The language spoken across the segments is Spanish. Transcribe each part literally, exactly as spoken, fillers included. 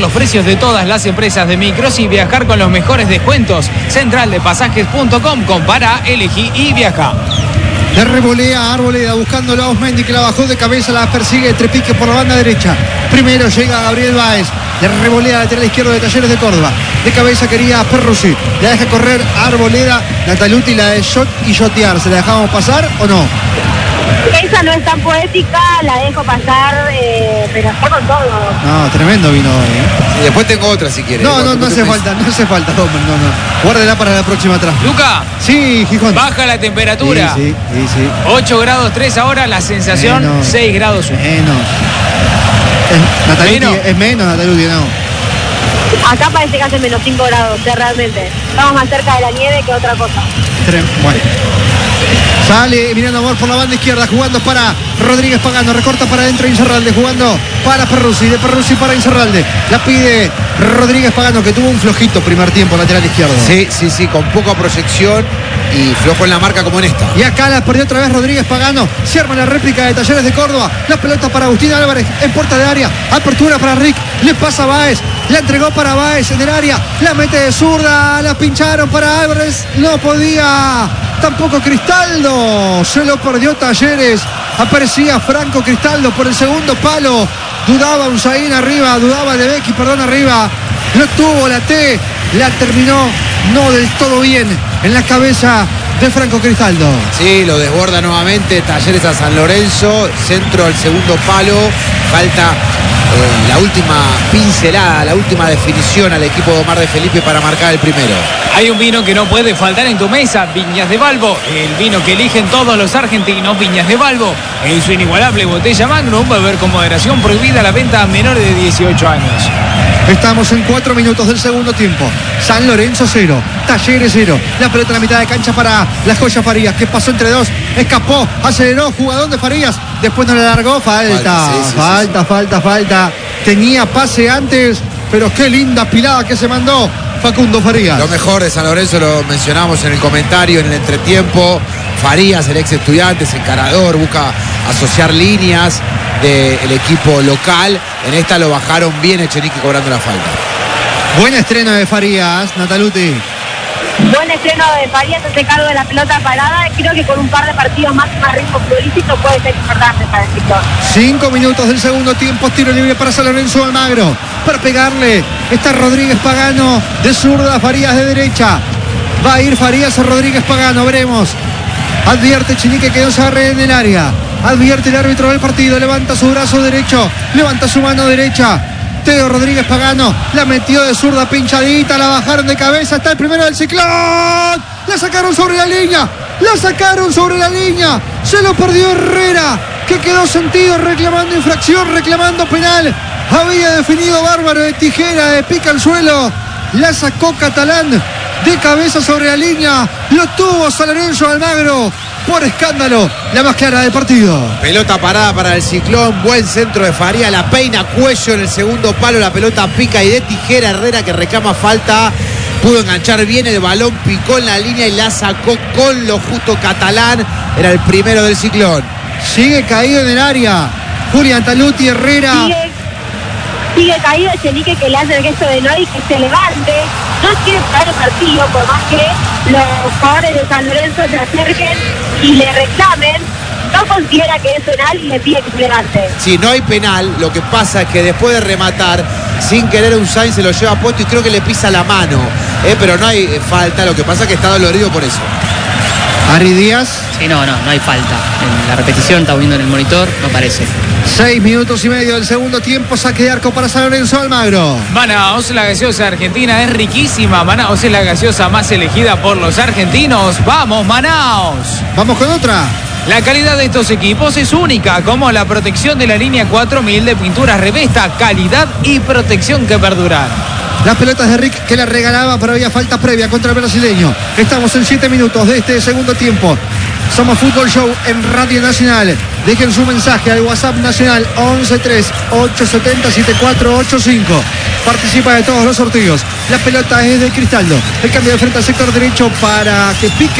los precios de todas las empresas de micros y viajar con los mejores descuentos. central de pasajes punto com. Compara, elegí y viaja. La revolea Arboleda buscándolo a Osmendi, que la bajó de cabeza, la persigue Trepique por la banda derecha. Primero llega Gabriel Báez. La revolea lateral izquierdo de Talleres de Córdoba. De cabeza quería Perruzzi. La deja correr Arboleda. Nataluti la de shot y shotear. ¿Se la dejamos pasar o no? Esa no es tan poética, la dejo pasar, eh, pero está con todo. No, tremendo vino hoy, ¿eh? Y después tengo otra si quieres. No, no, no hace falta, no hace falta, no, no, no. Guárdela para la próxima atrás. Luca. Sí, Gijón. Baja la temperatura. Sí, sí, sí, sí. ocho grados tres ahora, la sensación menos, seis grados uno. Menos. Es, Nataluti, menos. Es menos, Nataluti, no. Acá parece que hace menos cinco grados, ¿eh? Realmente. Estamos más cerca de la nieve que otra cosa. Bueno. Sale Emiliano Amor por la banda izquierda, jugando para Rodríguez Pagano, recorta para adentro Incerralde, jugando para Perruzzi, de Perruzzi para Incerralde. La pide Rodríguez Pagano, que tuvo un flojito primer tiempo lateral izquierdo. Sí, sí, sí, con poca proyección y flojo en la marca como en esta. Y acá la perdió otra vez Rodríguez Pagano. Se arma la réplica de Talleres de Córdoba. La pelota para Agustín Álvarez en puerta de área. Apertura para Rick. Le pasa a Báez. La entregó para Báez en el área. La mete de zurda. La pincharon para Álvarez. No podía. Tampoco Cristaldo. Se lo perdió Talleres. Aparecía Franco Cristaldo por el segundo palo. Dudaba Unzaín arriba. Dudaba de Becky, perdón, arriba. Lo tuvo la T. La terminó no del todo bien en la cabeza de Franco Cristaldo. Sí, lo desborda nuevamente Talleres a San Lorenzo. Centro al segundo palo. Falta eh, la última pincelada, la última definición al equipo de Omar de Felipe para marcar el primero. Hay un vino que no puede faltar en tu mesa, Viñas de Balbo, el vino que eligen todos los argentinos. Viñas de Balbo, en su inigualable botella Magnum, beber con moderación, prohibida la venta a menores de dieciocho años. Estamos en cuatro minutos del segundo tiempo. San Lorenzo cero, Talleres cero. La pelota en la mitad de cancha para la Joya Farías, que pasó entre dos, escapó, aceleró, jugadón de Farías, después no le largó, falta, falta, sí, sí, falta, sí, sí. falta, falta. Tenía pase antes, pero qué linda pilada que se mandó Facundo Farías. Lo mejor de San Lorenzo lo mencionamos en el comentario, en el entretiempo. Farías, el ex Estudiantes, encarador, busca asociar líneas del equipo local. En esta lo bajaron bien Echenique cobrando la falta. Buen estreno de Farías, Nataluti. Buen estreno de Farías, hace cargo de la pelota parada. Creo que con un par de partidos más más ritmo futbolístico puede ser importante para el sector. Cinco minutos del segundo tiempo, tiro libre para San Lorenzo Almagro. Para pegarle está Rodríguez Pagano de zurda, Farías de derecha. Va a ir Farías a Rodríguez Pagano, veremos. Advierte Echenique que no se agarre en el área. Advierte el árbitro del partido, levanta su brazo derecho, levanta su mano derecha. Teo Rodríguez Pagano la metió de zurda pinchadita, la bajaron de cabeza, está el primero del Ciclón. La sacaron sobre la línea, la sacaron sobre la línea. Se lo perdió Herrera, que quedó sentido reclamando infracción, reclamando penal. Había definido bárbaro de tijera, de pica al suelo. La sacó Catalán de cabeza sobre la línea. Lo tuvo San Lorenzo Almagro. Por escándalo, la más clara del partido. Pelota parada para el Ciclón, buen centro de Faría, la peina Cuello en el segundo palo, la pelota pica y de tijera Herrera, que reclama falta, pudo enganchar bien el balón, picó en la línea y la sacó con lo justo Catalán, era el primero del Ciclón. Sigue caído en el área Julián Taluti, Herrera. Sigue, sigue caído Echenique, que le hace el gesto de no y que se levante. No quiere parar el partido, por más que los jugadores de San Lorenzo se acerquen y le reclamen. No considera que es penal y le pide que se levante. Sí, no hay penal. Lo que pasa es que después de rematar, sin querer, Unzaín se lo lleva puesto y creo que le pisa la mano. Eh, pero no hay eh, falta. Lo que pasa es que está dolorido por eso. Ari Díaz. Sí, no, no, no hay falta. En la repetición, estamos viendo en el monitor, no parece. Seis minutos y medio del segundo tiempo, saque de arco para San Lorenzo Almagro. Manaos, la gaseosa argentina es riquísima. Manaos es la gaseosa más elegida por los argentinos. ¡Vamos, Manaos! Vamos con otra. La calidad de estos equipos es única, como la protección de la línea cuatro mil de pinturas Revesta. Calidad y protección que perduran. Las pelotas de Rick, que la regalaba, pero había falta previa contra el brasileño. Estamos en siete minutos de este segundo tiempo. Somos Fútbol Show en Radio Nacional. Dejen su mensaje al WhatsApp nacional once tres ocho siete cero siete cuatro ocho cinco. Participa de todos los sorteos. La pelota es de Cristaldo. El cambio de frente al sector derecho para que pique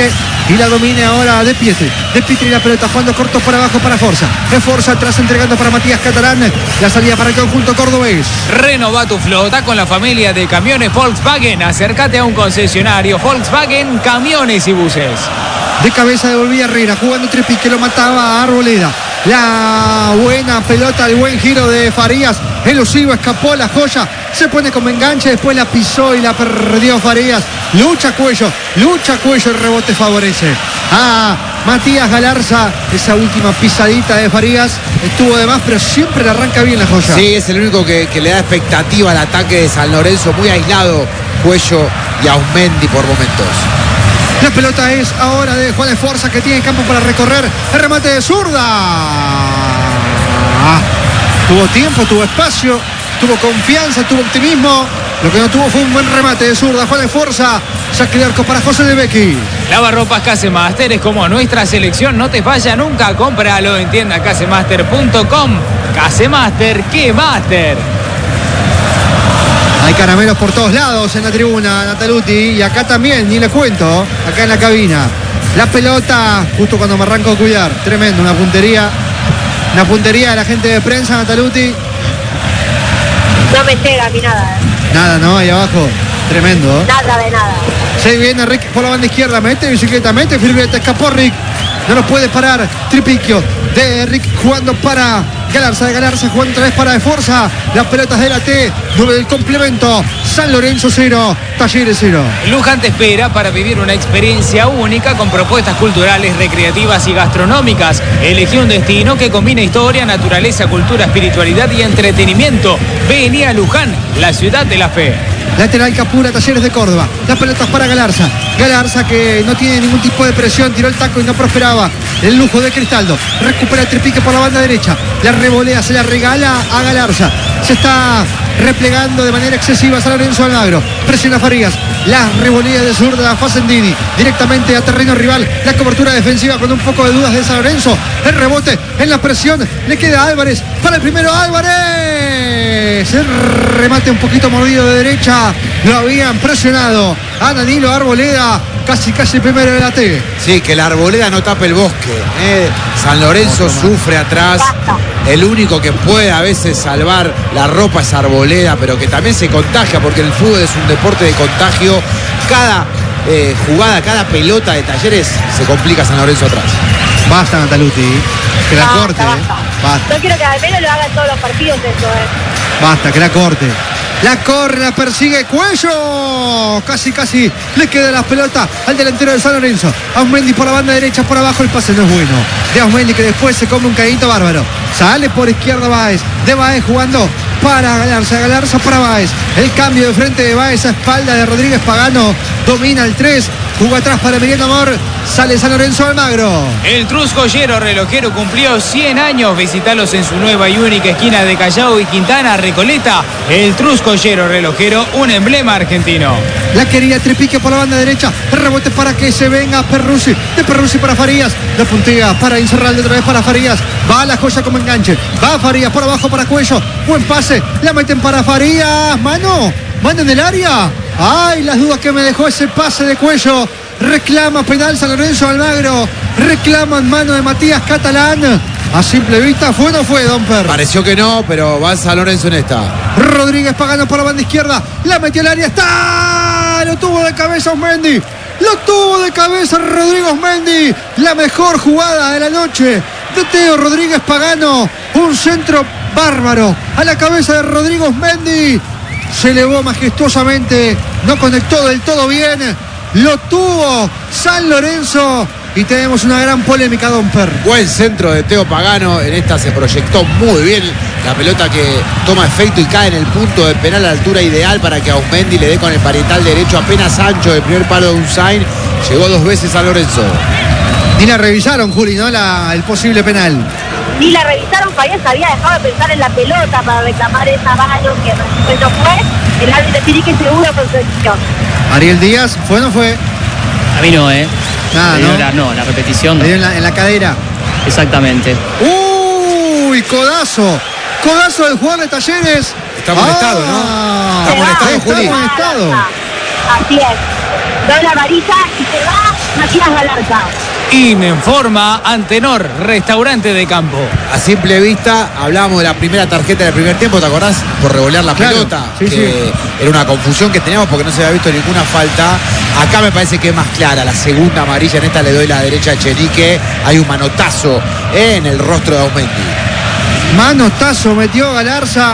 y la domine ahora de Pietri. De Pietri la pelota jugando corto por abajo para Forza. Es Forza atrás entregando para Matías Catalán. La salida para el conjunto cordobés. Renova tu flota con la familia de camiones Volkswagen. Acércate a un concesionario Volkswagen, camiones y buses. De cabeza devolvía Herrera, jugando Trepi que lo mataba a Arboleda. La buena pelota, el buen giro de Farías. Elusivo, escapó la joya. Se pone como enganche, después la pisó y la perdió Farías. Lucha Cuello, lucha Cuello, el rebote favorece a Matías Galarza. Esa última pisadita de Farías estuvo de más, pero siempre le arranca bien la joya. Sí, es el único que, que le da expectativa al ataque de San Lorenzo. Muy aislado Cuello y Ausmendi por momentos. La pelota es ahora de Juan Esforza, que tiene campo para recorrer. El remate de zurda. Ah, tuvo tiempo, tuvo espacio, tuvo confianza, tuvo optimismo. Lo que no tuvo fue un buen remate de zurda. Juan Esforza, saque de arco para José de Becchi. Lavarropas Casemaster es como nuestra selección. No te falla nunca. Cómpralo en tienda casemaster punto com. Casemaster, ¿qué master? Hay caramelos por todos lados en la tribuna, Nataluti, y acá también, ni le cuento, acá en la cabina. La pelota, justo cuando me arranco a cuidar, tremendo, una puntería, una puntería de la gente de prensa, Nataluti. No me llega a mí nada. ¿eh? Nada, ¿no? Ahí abajo, tremendo. Nada de nada. Se viene Rick por la banda izquierda, mete bicicleta, mete firmeta, escapó Rick. No nos puede parar Tripicchio de Rick jugando para Galarza, de Galarza jugando otra vez para de Forza. Las pelotas de la T, nueve del complemento. San Lorenzo cero, Talleres cero. Luján te espera para vivir una experiencia única con propuestas culturales, recreativas y gastronómicas. Elegí un destino que combina historia, naturaleza, cultura, espiritualidad y entretenimiento. Vení a Luján, la ciudad de la fe. Lateral Capura, Talleres de Córdoba. Las pelotas para Galarza. Galarza que no tiene ningún tipo de presión. Tiró el taco y no prosperaba. El lujo de Cristaldo. Recupera el Trepique por la banda derecha. La revolea, se la regala a Galarza. Se está replegando de manera excesiva San Lorenzo Almagro. Presiona Farías. La revolea de zurda a Facendini. Directamente a terreno rival. La cobertura defensiva con un poco de dudas de San Lorenzo. El rebote en la presión. Le queda a Álvarez. Para el primero Álvarez. El remate un poquito mordido de derecha. Lo habían presionado a Danilo Arboleda. Casi, casi primero de la T. Sí, que la Arboleda no tape el bosque. ¿eh? San Lorenzo sufre atrás. El único que puede a veces salvar la ropa es Arboleda, pero que también se contagia, porque el fútbol es un deporte de contagio. Cada eh, jugada, cada pelota de Talleres se complica San Lorenzo atrás. Basta, Nataluti. Que la Basta, corte. basta. Basta. Yo quiero que al menos lo hagan todos los partidos eso, ¿eh? Basta, que la corte. La corre, la persigue Cuello. Casi, casi le queda la pelota al delantero de San Lorenzo. Ausmendi por la banda derecha, por abajo el pase no es bueno. De Ausmendi que después se come un caíto bárbaro. Sale por izquierda Báez. De Báez jugando para Galarza. Galarza para Báez. El cambio de frente de Báez a espalda de Rodríguez Pagano. Domina el tres. Jugó atrás para Emiliano Amor. Sale San Lorenzo Almagro. El Truscollero relojero cumplió cien años. Visitalos en su nueva y única esquina de Callao y Quintana, Recoleta. El Truscollero relojero, un emblema argentino. La quería Trepique por la banda derecha. El rebote para que se venga Perruzzi. De Perruzzi para Farías. La puntea para Incerralde otra vez para Farías. Va a la joya como enganche. Va Farías por abajo para Cuello. Buen pase. La meten para Farías. Mano. Mano en el área. Ay, las dudas que me dejó ese pase de Cuello. Reclama penal San Lorenzo Almagro. Reclama en mano de Matías Catalán. A simple vista, ¿fue o no fue, Don Per? Pareció que no, pero va San Lorenzo en esta. Rodríguez Pagano por la banda izquierda. La metió al área. ¡Está! Lo tuvo de cabeza Ausmendi. Lo tuvo de cabeza Rodrigo Ausmendi. La mejor jugada de la noche de Teo Rodríguez Pagano. Un centro bárbaro a la cabeza de Rodrigo Ausmendi. Se elevó majestuosamente. No conectó del todo bien. Lo tuvo San Lorenzo. Y tenemos una gran polémica, Don Per. Buen centro de Teo Pagano. En esta se proyectó muy bien la pelota, que toma efecto y cae en el punto de penal a la altura ideal para que Ausmendi le dé con el parietal derecho apenas ancho del primer palo de Unzain. Llegó dos veces a Lorenzo. Ni la revisaron, Juli, ¿no? La, el posible penal. Ni la revisaron. Farías había dejado de pensar en la pelota para reclamar esa mano que después no fue. El árbitro tiene que seguro con su decisión. Ariel Díaz, ¿fue o no fue? A mí no, ¿eh? Nada, Le dio ¿no? la, no, la repetición no. Le dio en la, en la cadera. Exactamente. ¡Uy! Codazo. Codazo del jugador de Talleres. Está molestado, ¿no? Está molestado, Está Juli. molestado. Así es. Doble amarilla y se va Matías Galarza. Informa Antenor, restaurante de campo. A simple vista, hablábamos de la primera tarjeta del primer tiempo, ¿te acordás? Por revolear la Claro, pelota. sí, que sí. Era una confusión que teníamos porque no se había visto ninguna falta. Acá me parece que es más clara. La segunda amarilla, en esta le doy la derecha a Echenique. Hay un manotazo en el rostro de Aumendi. Manotazo metió Galarza.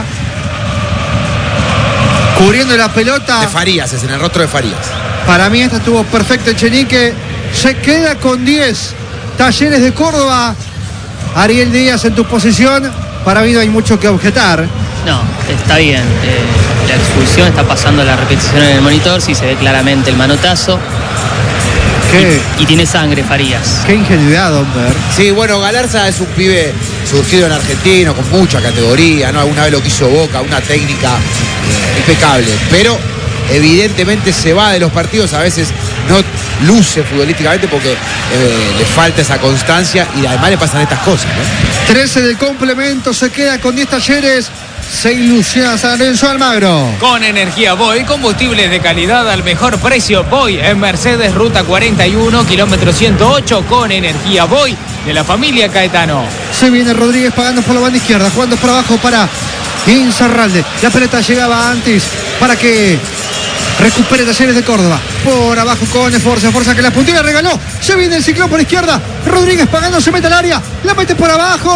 Cubriendo la pelota. De Farías, es en el rostro de Farías. Para mí esta estuvo perfecta Echenique. Se queda con diez. Talleres de Córdoba. Ariel Díaz en tu posición. Para mí no hay mucho que objetar. No, está bien. Eh, la expulsión está pasando la repetición en el monitor. Sí se ve claramente el manotazo. Qué, Y, y tiene sangre Farías. qué ingenuidad, hombre. Sí, bueno, Galarza es un pibe surgido en Argentino, con mucha categoría, ¿no? Alguna vez lo quiso Boca, una técnica eh, impecable. Pero evidentemente se va de los partidos, a veces no luce futbolísticamente porque eh, le falta esa constancia y además le pasan estas cosas, ¿no? trece del complemento. Se queda con diez Talleres. Se ilusiona San Lorenzo Almagro. Con energía Boy, combustibles de calidad al mejor precio. Boy en Mercedes, ruta cuarenta y uno, kilómetro ciento ocho. Con energía Boy de la familia Caetano. Se viene Rodríguez pagando por la banda izquierda. Jugando por abajo para Insaurralde. La pelota llegaba antes para que recupere Talleres de Córdoba. Por abajo con Esforza. Esforza que la puntilla regaló. Se viene el ciclón por izquierda. Rodríguez pagando, se mete al área. La mete por abajo.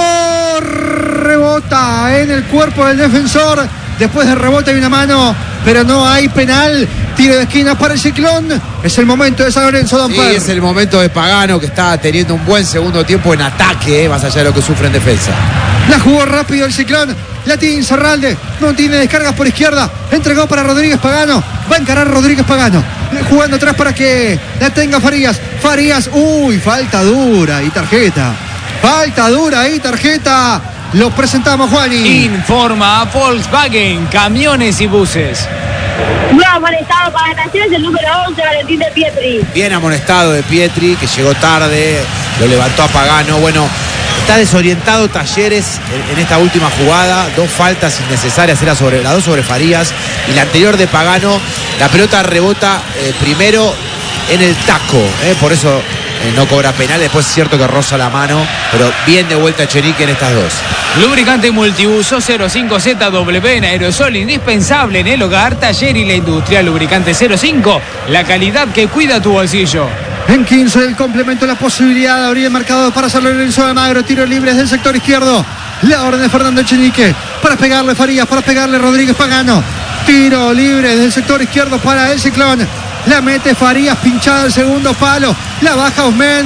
Rebota en el cuerpo del defensor. Después de rebote hay una mano, pero no hay penal. Tiro de esquina para el ciclón. Es el momento de San Lorenzo, Don Sí, Pedro. es el momento de Pagano, que está teniendo un buen segundo tiempo en ataque, eh, más allá de lo que sufre en defensa. La jugó rápido el ciclón. La tiene Insaurralde. No tiene descargas por izquierda. Entregó para Rodríguez Pagano. Va a encarar Rodríguez Pagano. Jugando atrás para que la tenga Farías. Farías. Uy, falta dura y tarjeta. Falta dura y tarjeta. Los presentamos, Juani. Informa Volkswagen, camiones y buses. Nuevo amonestado para Talleres, el número once, Valentín de Pietri. Bien amonestado de Pietri, que llegó tarde, lo levantó a Pagano. Bueno, está desorientado Talleres en, en esta última jugada. Dos faltas innecesarias, era sobre, las dos sobre Farías y la anterior de Pagano. La pelota rebota eh, primero en el taco, eh, por eso eh, no cobra penal. Después es cierto que roza la mano, pero bien de vuelta Echenique en estas dos. Lubricante multiuso cero cinco Z W en aerosol, indispensable en el hogar, taller y la industria. Lubricante cero cinco, la calidad que cuida tu bolsillo. En quince del complemento, la posibilidad de abrir el marcador para San Lorenzo de Almagro. Tiro libre desde el sector izquierdo. La orden de Fernando Echenique. Para pegarle Farías, para pegarle Rodríguez Pagano. Tiro libre desde el sector izquierdo para el ciclón. La mete Farías, pinchada al segundo palo. La baja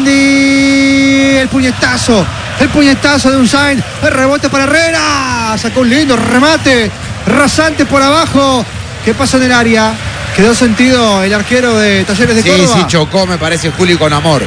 Aumendi. El puñetazo. El puñetazo de Unzain. El rebote para Herrera. Sacó un lindo remate. Rasante por abajo. ¿Qué pasó en el área? Quedó sentido el arquero de Talleres de Sí, Córdoba. sí, chocó, me parece, Juli, con amor.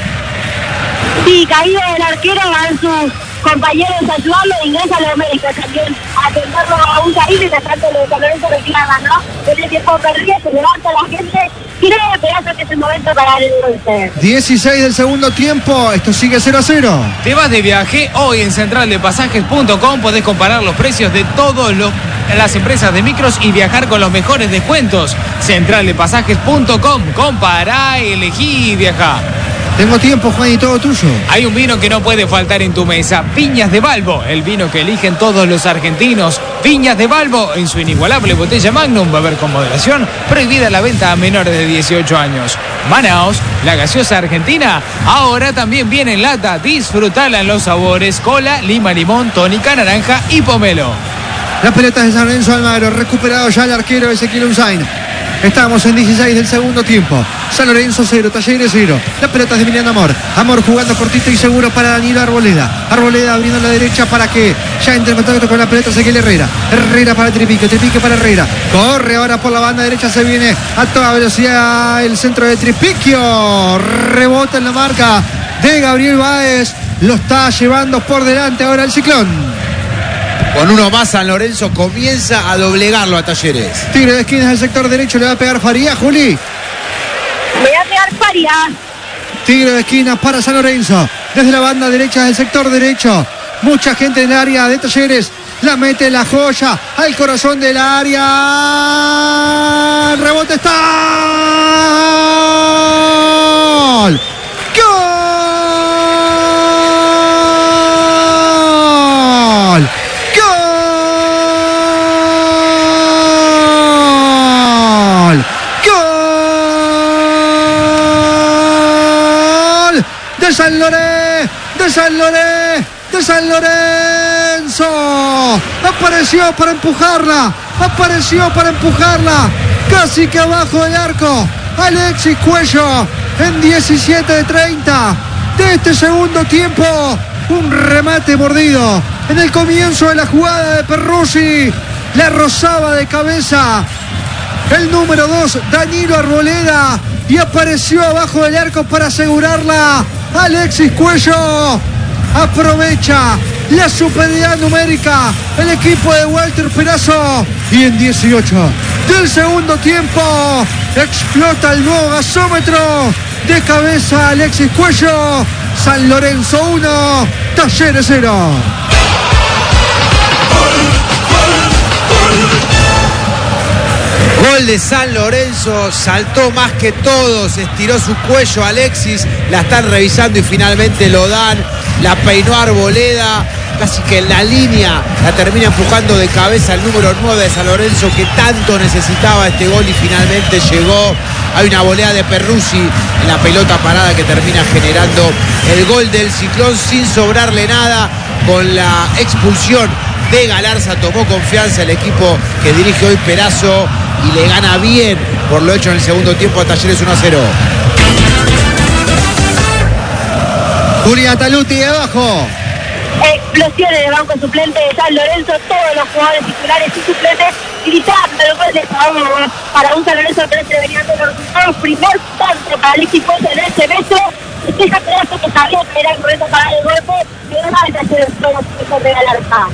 Sí, caído del arquero, van sus compañeros a ayudarlo, ingresa a los médicos también a atenderlo a un caído y mientras tanto los San Lorenzo reclama, ¿no? En el tiempo perdido, se levanta la gente y no me pedazo que es el momento para el once. dieciséis del segundo tiempo. Esto sigue cero a cero. ¿Te vas de viaje? Hoy en central de pasajes punto com podés comparar los precios de todas las empresas de micros y viajar con los mejores descuentos. central de pasajes punto com. Compará, elegí y viajá. Tengo tiempo, Juan, y todo tuyo. Hay un vino que no puede faltar en tu mesa. Viñas de Balbo, el vino que eligen todos los argentinos. Viñas de Balbo, en su inigualable botella Magnum, beber con moderación. Prohibida la venta a menores de dieciocho años. Manaos, la gaseosa argentina, ahora también viene en lata. Disfrutala en los sabores cola, lima, limón, tónica, naranja y pomelo. La pelota es de San Lorenzo Almagro. Recuperado ya el arquero Ezequiel Unzain. Estamos en dieciséis del segundo tiempo. San Lorenzo cero, Talleres cero. La pelota es de Emiliano Amor. Amor jugando cortito y seguro para Danilo Arboleda. Arboleda abriendo la derecha para que ya entre en contacto con la pelota Ezequiel Herrera. Herrera para Tripique, Tripique para Herrera. Corre ahora por la banda derecha, se viene a toda velocidad el centro de Tripiquio. Rebota en la marca de Gabriel Báez. Lo está llevando por delante ahora el ciclón. Con uno más, San Lorenzo comienza a doblegarlo a Talleres. Tiro de esquinas del sector derecho, le va a pegar Farías, Juli. Le va a pegar Farías. Tiro de esquina para San Lorenzo. Desde la banda derecha del sector derecho. Mucha gente en el área de Talleres. La mete la joya al corazón del área. El rebote está San Lorenzo, de San Lorenzo, de San Lorenzo. Apareció para empujarla, apareció para empujarla, casi que abajo del arco. Alexis Cuello en diecisiete de treinta de este segundo tiempo. Un remate mordido en el comienzo de la jugada de Perruzzi. La rozaba de cabeza el número dos, Danilo Arboleda, y apareció abajo del arco para asegurarla. Alexis Cuello aprovecha la superioridad numérica el equipo de Walter Perazo, y en dieciocho del segundo tiempo explota el nuevo gasómetro. De cabeza Alexis Cuello. San Lorenzo uno, Talleres cero. Gol de San Lorenzo, saltó más que todos, estiró su cuello Alexis, la están revisando y finalmente lo dan, la peinó Arboleda, casi que en la línea la termina empujando de cabeza el número nueve de San Lorenzo, que tanto necesitaba este gol, y finalmente llegó. Hay una volea de Perruzzi en la pelota parada que termina generando el gol del Ciclón sin sobrarle nada. Con la expulsión de Galarza tomó confianza el equipo que dirige hoy Perazo y le gana bien por lo hecho en el segundo tiempo a Talleres uno a cero. Julia Taluti de abajo. Explosiones de banco suplente de San Lorenzo, todos los jugadores titulares y suplentes gritando el gol de favor para un San Lorenzo que se venía dando los resultados. Primer tanto para Alexis Cuello en ese beso. Deja Perazo que sabía que era el correcto para el golpe, pero no hay que hacer el juego de Galarza.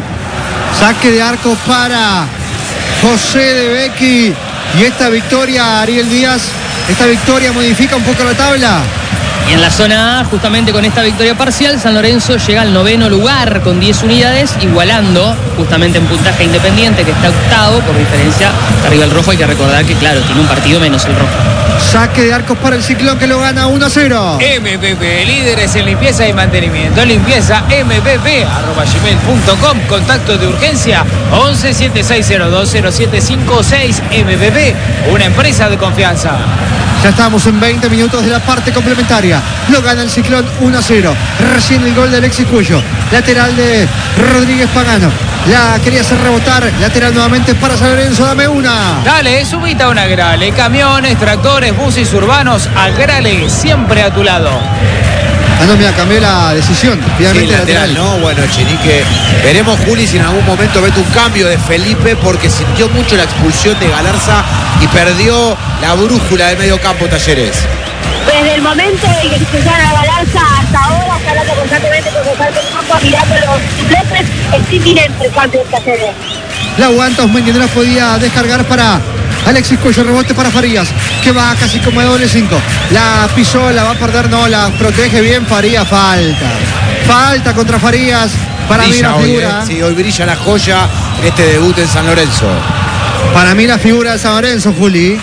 Saque de arco para José de Becchi, y esta victoria, Ariel Díaz, esta victoria modifica un poco la tabla. Y en la zona A, justamente con esta victoria parcial, San Lorenzo llega al noveno lugar con diez unidades, igualando justamente en puntaje Independiente, que está octavo por diferencia arriba el rojo. Hay que recordar que, claro, tiene un partido menos el rojo. Saque de arcos para el Ciclón, que lo gana uno a cero. M B B, líderes en limpieza y mantenimiento. Limpieza M B B, arroba gmail punto com. Contacto de urgencia once siete seis cero dos cero siete cinco seis. M B B, una empresa de confianza. Ya estamos en veinte minutos de la parte complementaria. Lo gana el Ciclón uno a cero. Recién el gol de Alexis Cuello. Lateral de Rodríguez Pagano. La quería hacer rebotar. Lateral nuevamente para San Lorenzo. Dame una. Dale, subite a un Agrale. Camiones, tractores, buses urbanos. Agrale, siempre a tu lado. Ah, no, mira, cambió la decisión. Sí, lateral, ¿no? Bueno, Chenique, veremos, Juli, si en algún momento mete un cambio de Felipe, porque sintió mucho la expulsión de Galarza y perdió la brújula del medio campo Talleres. Desde el momento en que expulsaron a Galarza hasta ahora, está hablando constantemente con Gonzalo Campo, mirando los suplentes, es inminente el cambio de Talleres. La aguanta Osmendi, no la podía descargar para Alexis Cuello. Rebote para Farías, que va casi como de doble cinco. La pisó, la va a perder, no, la protege bien Farías. Falta, falta contra Farías. Para brilla mí la figura. Hoy, eh. Sí, hoy brilla la joya en este debut en San Lorenzo. Para mí la figura de San Lorenzo, Juli.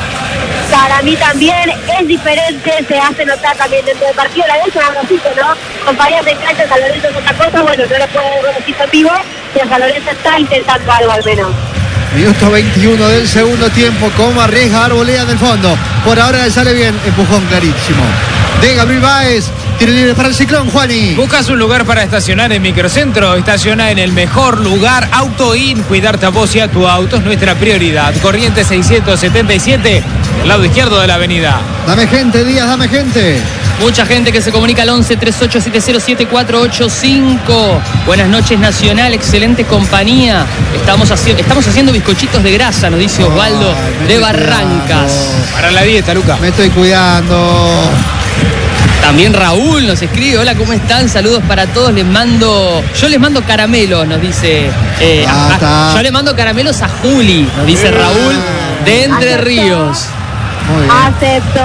Para mí también es diferente, se hace notar también dentro del partido. La vez Ambrosito, ¿no? Con Farías en cancha, San Lorenzo es otra cosa. Bueno, no le puede dar un besito en vivo, pero San Lorenzo está intentando algo al menos. Minuto veintiuno del segundo tiempo. Cómo arriesga Arboleda en el fondo. Por ahora le sale bien. Empujón clarísimo de Gabriel Báez. Tiro libre para el Ciclón, Juani. ¿Buscas un lugar para estacionar en Microcentro? Estaciona en el mejor lugar, AutoIn. Cuidarte a vos y a tu auto es nuestra prioridad. Corrientes seiscientos setenta y siete, del lado izquierdo de la avenida. Dame gente, Díaz, dame gente. Mucha gente que se comunica al once treinta y ocho setenta siete cuatro ocho cinco. Buenas noches, Nacional, excelente compañía. Estamos, haci- estamos haciendo bizcochitos de grasa, nos dice Osvaldo Ay, de estoy Barrancas. cuidando. Para la dieta, Luca. Me estoy cuidando. También Raúl nos escribe, hola, ¿cómo están? Saludos para todos, les mando, yo les mando caramelos, nos dice, eh, Ah, a- a- está. yo le mando caramelos a Juli, nos dice Raúl de Entre Acepto. Ríos. Muy bien. Acepto.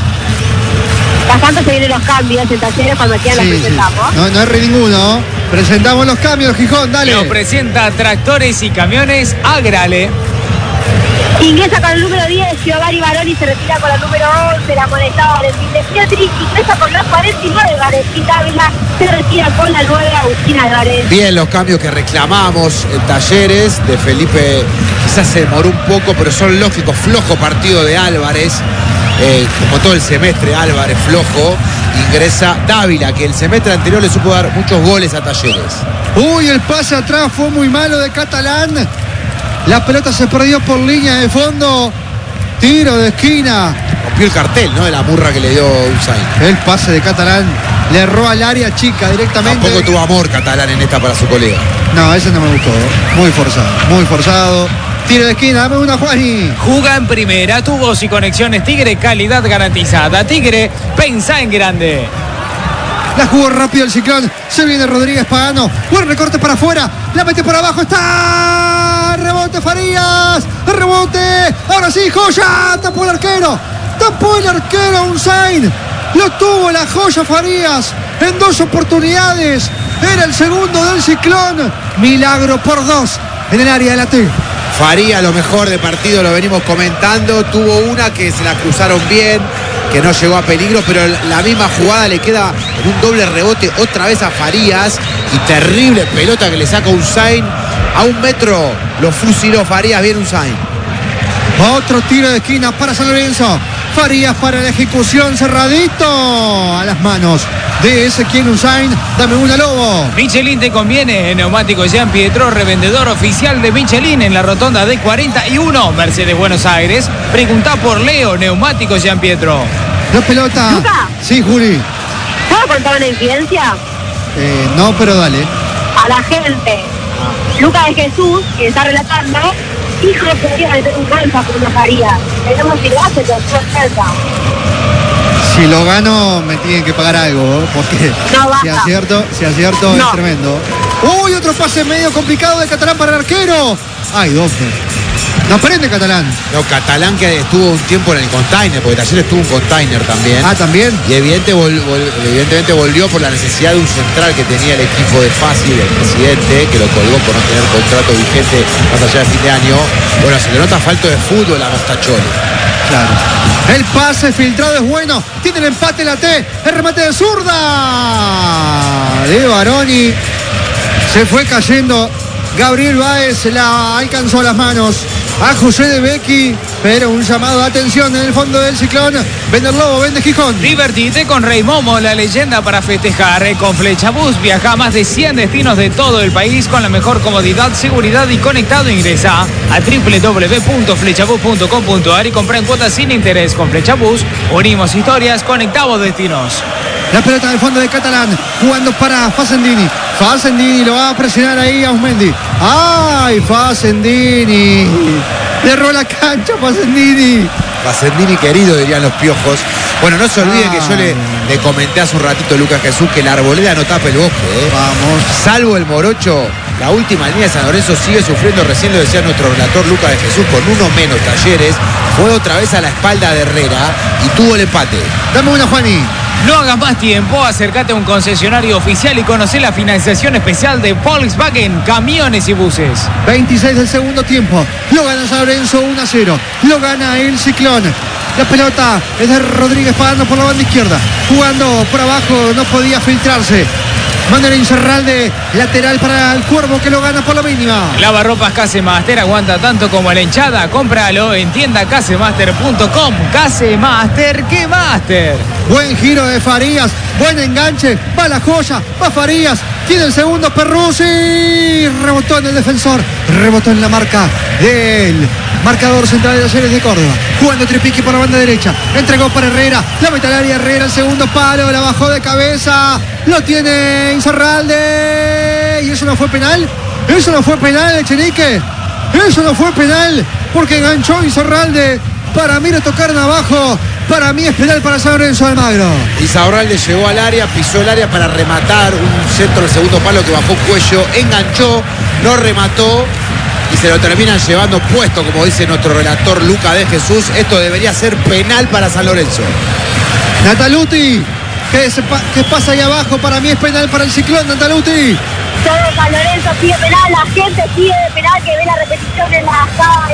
Bastante se vienen los cambios en Talleres cuando quieran los Sí, sí. presentamos. No, no es ninguno. Presentamos los cambios, Gijón, dale. Nos presenta tractores y camiones Agrale. Ingresa con el número diez, Giovanni Baroni se retira con el número once, la amonestado Valentín de Pietri. Ingresa con la cuarenta y nueve, Valentín Dávila se retira con la nueve, Agustín Álvarez. Bien, los cambios que reclamamos en Talleres de Felipe, quizás se demoró un poco, pero son lógicos. Flojo partido de Álvarez, eh, como todo el semestre Álvarez flojo. Ingresa Dávila, que el semestre anterior le supo dar muchos goles a Talleres. Uy, el pase atrás fue muy malo de Catalán. La pelota se perdió por línea de fondo. Tiro de esquina. Rompió el cartel, ¿no? De la murra que le dio Usain. El pase de Catalán le erró al área chica directamente. Tampoco tuvo amor Catalán en esta para su colega. No, ese no me gustó. Muy forzado, muy forzado. Tiro de esquina, dame una, Juani. Juga en primera, tubos y conexiones Tigre, calidad garantizada. Tigre, pensá en grande. La jugó rápido el Ciclón. Se viene Rodríguez Pagano. Buen recorte para afuera. La mete por abajo. Está. Rebote Farías. Rebote. Ahora sí, joya. Tapó el arquero. Tapó el arquero Usain. Lo tuvo la joya Farías en dos oportunidades. Era el segundo del Ciclón. Milagro por dos en el área de la T. Faría, lo mejor de partido, lo venimos comentando. Tuvo una que se la cruzaron bien, que no llegó a peligro, pero la misma jugada le queda en un doble rebote otra vez a Farías. Y terrible pelota que le saca Usain. A un metro lo fusiló Farías, bien Usain. Otro tiro de esquina para San Lorenzo. Farías para la ejecución, cerradito a las manos de Ezequiel Usain. Dame una, Lobo. Michelin te conviene. Neumáticos Jean Pietro, revendedor oficial de Michelin en la rotonda de cuarenta y uno, Mercedes Buenos Aires. Preguntá por Leo, Neumáticos Jean Pietro. La pelota. ¿Luca? Sí, Juli. ¿Puedo contar una incidencia? Eh, no, pero dale. A la gente. Luca de Jesús, que está relatando, hijo que podría meter un gol para una Farías. Tenemos si lo hace, pero no cerca. Si lo gano, me tienen que pagar algo, ¿eh? Porque No, basta. si acierto, si acierto No. es tremendo. Uy, otro pase medio complicado de Catalán para el arquero. Ay, doble. No prende Catalán. No, Catalán que estuvo un tiempo en el container, porque Talleres tuvo un container también. Ah, también. Y evidente vol, vol, evidentemente volvió por la necesidad de un central que tenía el equipo de Fácil, el presidente, que lo colgó por no tener contrato vigente más allá de fin de año. Bueno, se le nota falta de fútbol a Mostacholi. Claro. El pase filtrado es bueno. Tiene el empate la T. El remate de zurda de Baroni. Se fue cayendo. Gabriel Báez la alcanzó a las manos a José de Becchi, pero un llamado de atención en el fondo del Ciclón. Vende el Lobo, vende Gijón. Divertite con Rey Momo, la leyenda para festejar. Con Flechabús viaja a más de cien destinos de todo el país con la mejor comodidad, seguridad y conectado. Ingresa a doble u doble u doble u punto flechabús punto com punto a r y compra en cuotas sin interés. Con Flechabús unimos historias, conectamos destinos. La pelota del fondo de Catalán, jugando para Facendini. Facendini lo va a presionar ahí a Usmendi. ¡Ay, Facendini! Le erró la cancha Facendini. Facendini querido, dirían los piojos. Bueno, no se olviden Ah. que yo le, le comenté hace un ratito a Lucas Jesús que la arboleda no tapa el bosque, ¿eh? Vamos. Salvo el morocho, la última línea de San Lorenzo sigue sufriendo, recién lo decía nuestro relator Lucas de Jesús, con uno menos Talleres, fue otra vez a la espalda de Herrera y tuvo el empate. Dame una, Juani. No hagas más tiempo, acércate a un concesionario oficial y conoce la financiación especial de Volkswagen, camiones y buses. veintiséis del segundo tiempo. Lo gana San Lorenzo uno a cero. Lo gana el Ciclón. La pelota es de Rodríguez Pagano por la banda izquierda. Jugando por abajo, no podía filtrarse. Manuel Incerralde, lateral para el Cuervo que lo gana por la mínima. Lavarropas Casemaster, aguanta tanto como la hinchada. Cómpralo en tienda casemaster punto com. Casemaster, ¿qué Master? Buen giro de Farías, buen enganche, va la joya, va Farías, tiene el segundo Perruzzi, rebotó en el defensor, rebotó en la marca del marcador central de Talleres de Córdoba, jugando Tripiqui por la banda derecha, entregó para Herrera, la mete al área Herrera, el segundo palo, la bajó de cabeza, lo tiene Incerralde, y eso no fue penal, eso no fue penal, Echenique, eso no fue penal, porque enganchó Incerralde. Para mí lo tocaron abajo. Para mí es penal para San Lorenzo de Almagro. Izarralde llegó al área, pisó el área para rematar un centro del segundo palo que bajó cuello, enganchó, no remató y se lo terminan llevando puesto, como dice nuestro relator Luca de Jesús. Esto debería ser penal para San Lorenzo. Nataluti, ¿qué, se pa qué pasa ahí abajo? Para mí es penal para el Ciclón, Nataluti. Todo San Lorenzo pide penal, la gente pide penal, que ve la repetición en la sala, en la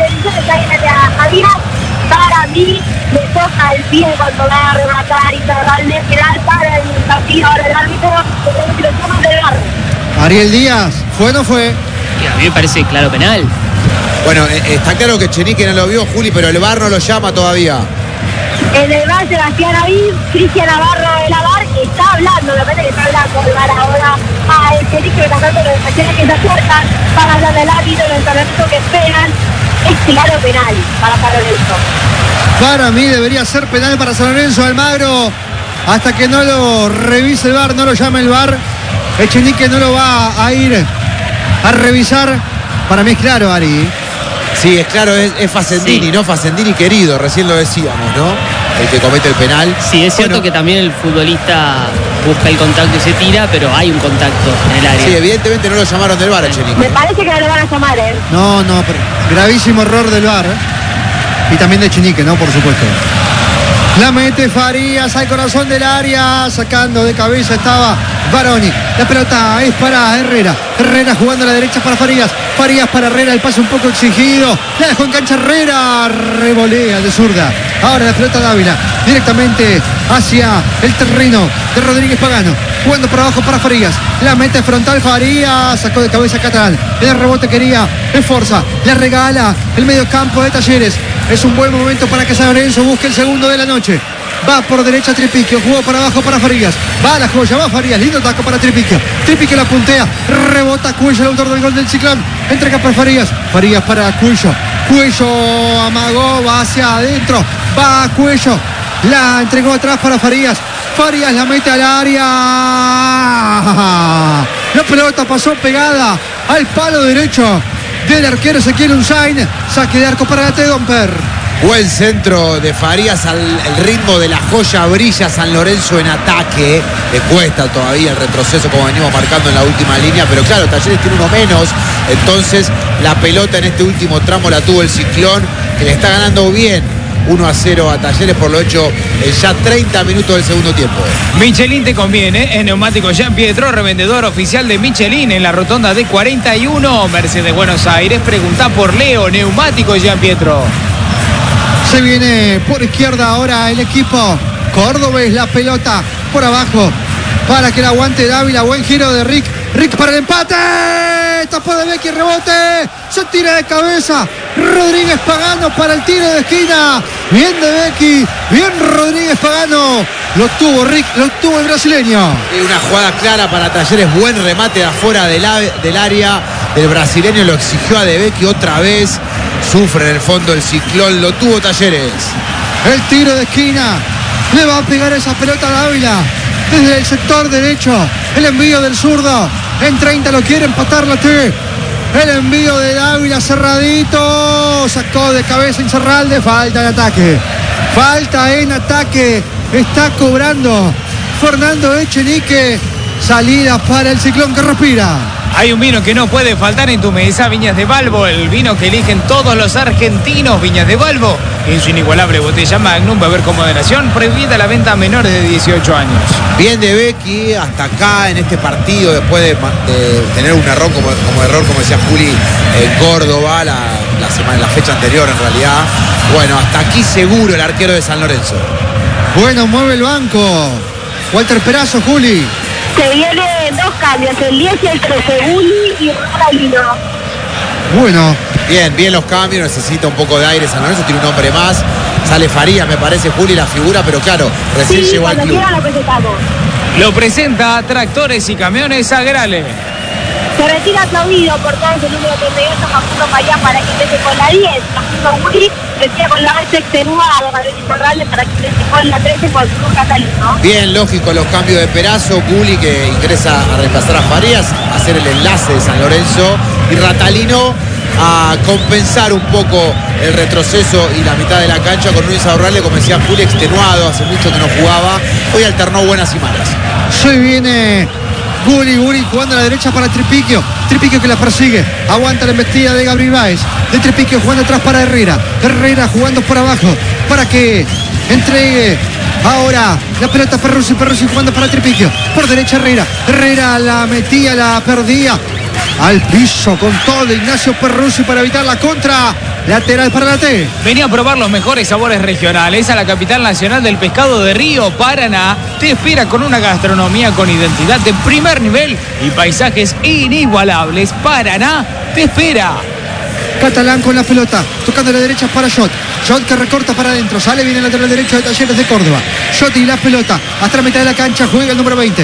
atención está ahí a Díaz. Para mí le toca el pie cuando va a rematar y darle final para el partido. Ahora el árbitro lo toma del bar. Ariel Díaz, ¿fue o no fue? Y a mí me parece claro penal. Bueno, eh, está claro que Echenique no lo vio, Juli, pero el V A R no lo llama todavía. En el bar Sebastián Avid, Cristian Navarro de la V A R está hablando, me parece que está hablando el V A R ahora a Echenique, que está dando los defensores que se acercan para hablar del árbitro, los entrenamientos que esperan. Es claro penal para San Lorenzo. Para mí debería ser penal para San Lorenzo. Almagro, hasta que no lo revise el V A R, no lo llame el V A R, Echenique no lo va a ir a revisar. Para mí es claro, Ari. Sí, es claro, es, es Facendini, Sí. ¿no? Facendini querido, recién lo decíamos, ¿no? El que comete el penal. Sí, es cierto Bueno, que también el futbolista busca el contacto y se tira, pero hay un contacto en el área. Sí, evidentemente no lo llamaron del V A R, Me Echenique. parece que no lo van a llamar, ¿eh? No, no, pero gravísimo error del V A R. Y también de Echenique, ¿no? Por supuesto. La mete Farías al corazón del área, sacando de cabeza estaba Baroni. La pelota es para Herrera. Herrera jugando a la derecha para Farías. Farías para Herrera, el pase un poco exigido. La dejó en cancha Herrera, revolea de zurda. Ahora la pelota Dávila, directamente hacia el terreno de Rodríguez Pagano. Jugando por abajo para Farías. La mete frontal Farías, sacó de cabeza Catalán. El rebote quería Esforza. Le regala el medio campo de Talleres. Es un buen momento para que San Lorenzo busque el segundo de la noche. Va por derecha Tripiquio, jugó para abajo para Farías. Va a la joya, va Farías, lindo taco para Tripiquio. Tripiquio la puntea, rebota Cuello, el autor del gol del Ciclón. Entrega para Farías, Farías para Cuello. Cuello amagó, va hacia adentro, va a Cuello. La entregó atrás para Farías. Farías la mete al área. La pelota pasó pegada al palo derecho del arquero Ezequiel Unzain. Saque de arco para la Tedomper. Buen centro de Farías al el ritmo de la joya, brilla San Lorenzo en ataque. Le cuesta todavía el retroceso como venimos marcando en la última línea, pero claro, Talleres tiene uno menos. Entonces la pelota en este último tramo la tuvo el Ciclón, que le está ganando bien uno a cero a Talleres por lo hecho en ya treinta minutos del segundo tiempo. Michelin te conviene, es Neumático Jean Pietro, revendedor oficial de Michelin en la rotonda de cuarenta y uno, Mercedes Buenos Aires. Preguntá por Leo, Neumático Jean Pietro. Se viene por izquierda ahora el equipo cordobés, la pelota por abajo para que la aguante Dávila. Buen giro de Rick. Rick para el empate. Tapó de Becky, rebote. Se tira de cabeza. Rodríguez Pagano para el tiro de esquina. Bien de Becky. Bien Rodríguez Pagano. Lo tuvo Rick, lo tuvo el brasileño. Y una jugada clara para Talleres. Buen remate de afuera del, del área del brasileño. Lo exigió a De Becky otra vez. Sufre en el fondo el Ciclón. Lo tuvo Talleres. El tiro de esquina. Le va a pegar esa pelota a Dávila. Desde el sector derecho. El envío del zurdo. En treinta lo quiere empatar la T. El envío de Dávila cerradito. Sacó de cabeza Incerralde. Falta en ataque. Falta en ataque. Está cobrando Fernando Echenique. Salida para el Ciclón que respira. Hay un vino que no puede faltar en tu mesa, Viñas de Balbo, el vino que eligen todos los argentinos. Viñas de Balbo, en su inigualable botella Magnum, beber con moderación, prohibida la venta a menores de dieciocho años. Bien de Becky hasta acá en este partido, después de, de tener un error como, como error, como decía Juli, en Córdoba, la, la, semana, la fecha anterior en realidad. Bueno, hasta aquí seguro el arquero de San Lorenzo. Bueno, mueve el banco Walter Perazo, Juli. Se vienen dos cambios, el diez y el trece, Gulli y Ratalino. Bueno, Bien, bien los cambios, necesita un poco de aire San Lorenzo, tiene un hombre más. Sale Farías, me parece, Juli, la figura, pero claro, recién Sí, llegó al cuando club. quiera lo presentamos. Lo presenta Tractores y Camiones Agrale. Se retira aplaudido por todos el número treinta y ocho, Facundo Payán, para que empiece con la diez. Facundo Gulli retira con la once extenuado, Manuel Corrales, para que empiece con la trece con su Catalino. Bien, lógico los cambios de Perazo, Gulli que ingresa a reemplazar a Farías, a hacer el enlace de San Lorenzo, y Ratalino a compensar un poco el retroceso y la mitad de la cancha con Luis Aurralde, como decía Juli, extenuado, hace mucho que no jugaba, hoy alternó buenas y malas. se viene Gulli, Gulli jugando a la derecha para Tripiquio. Tripiquio que la persigue. Aguanta la embestida de Gabriel Báez. De Tripiquio jugando atrás para Herrera. Herrera jugando por abajo para que entregue ahora la pelota Perruzzi. Perruzzi jugando para Tripiquio. Por derecha Herrera. Herrera la metía, la perdía. Al piso con todo Ignacio Perruzzi para evitar la contra Lateral para la T. Venía a probar los mejores sabores regionales a la capital nacional del pescado de Río, Paraná. Te espera con una gastronomía con identidad de primer nivel y paisajes inigualables. Paraná te espera. Catalán con la pelota, tocando la derecha para Jot. Jot que recorta para adentro, sale bien el lateral derecho de Talleres de Córdoba. Jot y la pelota, hasta la mitad de la cancha, juega el número veinte.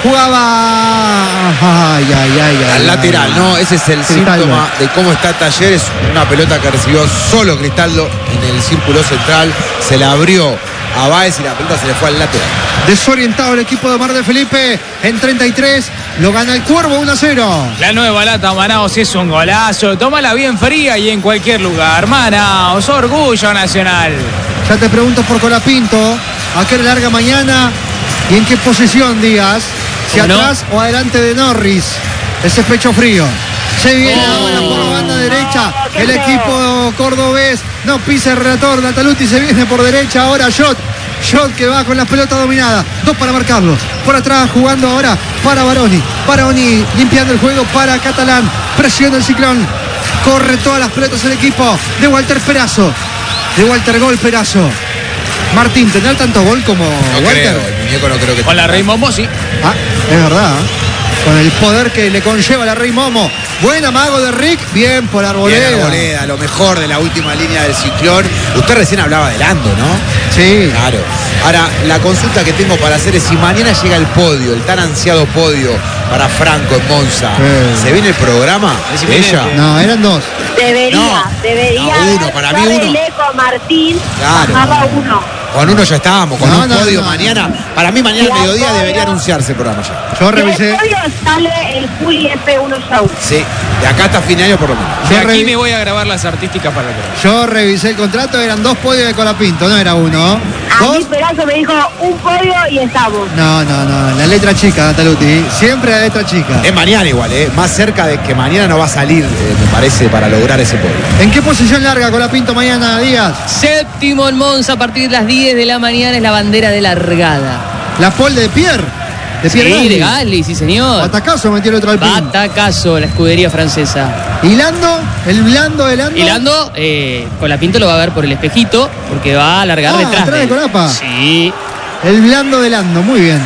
Jugaba... Ay, ay, ay, ay. Al lateral, ay. ¿no? Ese es el Cristaldo. síntoma de cómo está Talleres. Una pelota que recibió solo Cristaldo en el círculo central. Se la abrió a Báez y la pelota se le fue al lateral. Desorientado el equipo de Mar de Felipe. En treinta y tres lo gana el Cuervo uno a cero. La nueva lata Manaos es un golazo. Tómala bien fría y en cualquier lugar. Manaos, orgullo nacional. Ya te pregunto por Colapinto. ¿A qué hora larga mañana? ¿Y en qué posición, Díaz? Si ¿Cómo no? atrás o adelante de Norris. Ese es pecho frío. Se viene Oh. ahora por la banda derecha. No, qué El feo. equipo cordobés. No pisa el relator. Nataluti se viene por derecha. Ahora Jot. Jot que va con la pelota dominada. Dos para marcarlo. Por atrás jugando ahora para Baroni. Baroni limpiando el juego para Catalán. Presiona el Ciclón. Corre todas las pelotas el equipo de Walter Perazo. De Walter Gol Perazo. Martín, ¿tendrá tanto gol como No Walter? creo, el muñeco no creo que Con la tenga. Rey Momo, sí. Ah, es verdad. ¿eh? Con el poder que le conlleva la Rey Momo. Buen amago de Rick. Bien por Bien, Arboleda. Arboleda, lo mejor de la última línea del Ciclón. Usted recién hablaba de Lando, ¿no? Sí. Claro. Ahora, la consulta que tengo para hacer es si mañana llega el podio, el tan ansiado podio para Franco en Monza. Sí. ¿Se viene el programa Es de ella? evidente. No, eran dos. Debería, No, debería. no, uno, haber para mí Suárez, uno. Leco, Martín, Claro. bajaba uno. Con uno ya estábamos, con No, un no, podio no. mañana. Para mí mañana al Ya, mediodía podio. debería anunciarse el programa ya. Yo Y revisé. el podio sale el Juli F uno Show. Sí, de acá hasta fin de año por lo menos. De Yo aquí revi- me voy a grabar las artísticas para el programa. Yo revisé el contrato, eran dos podios de Colapinto, no era uno. A ¿Dos? mí Perazo me dijo un podio y estamos. No, no, no, la letra chica, Nataluti. Siempre la letra chica. Es mañana igual, ¿eh? Más cerca de que mañana no va a salir, eh, me parece, para lograr ese podio. ¿En qué posición larga Colapinto mañana, Díaz? Séptimo en Monza a partir de las diez de la mañana es la bandera de largada. La pole de Pierre. De Sí, Pierre de Gasly, sí señor. Atacazo metió el otro al pin. Batacazo la escudería francesa. Y Lando, el blando de Lando. Y Lando, eh, Colapinto lo va a ver por el espejito porque va a alargar Ah, detrás atrás de él. Colapa. Sí. El blando de Lando, muy bien.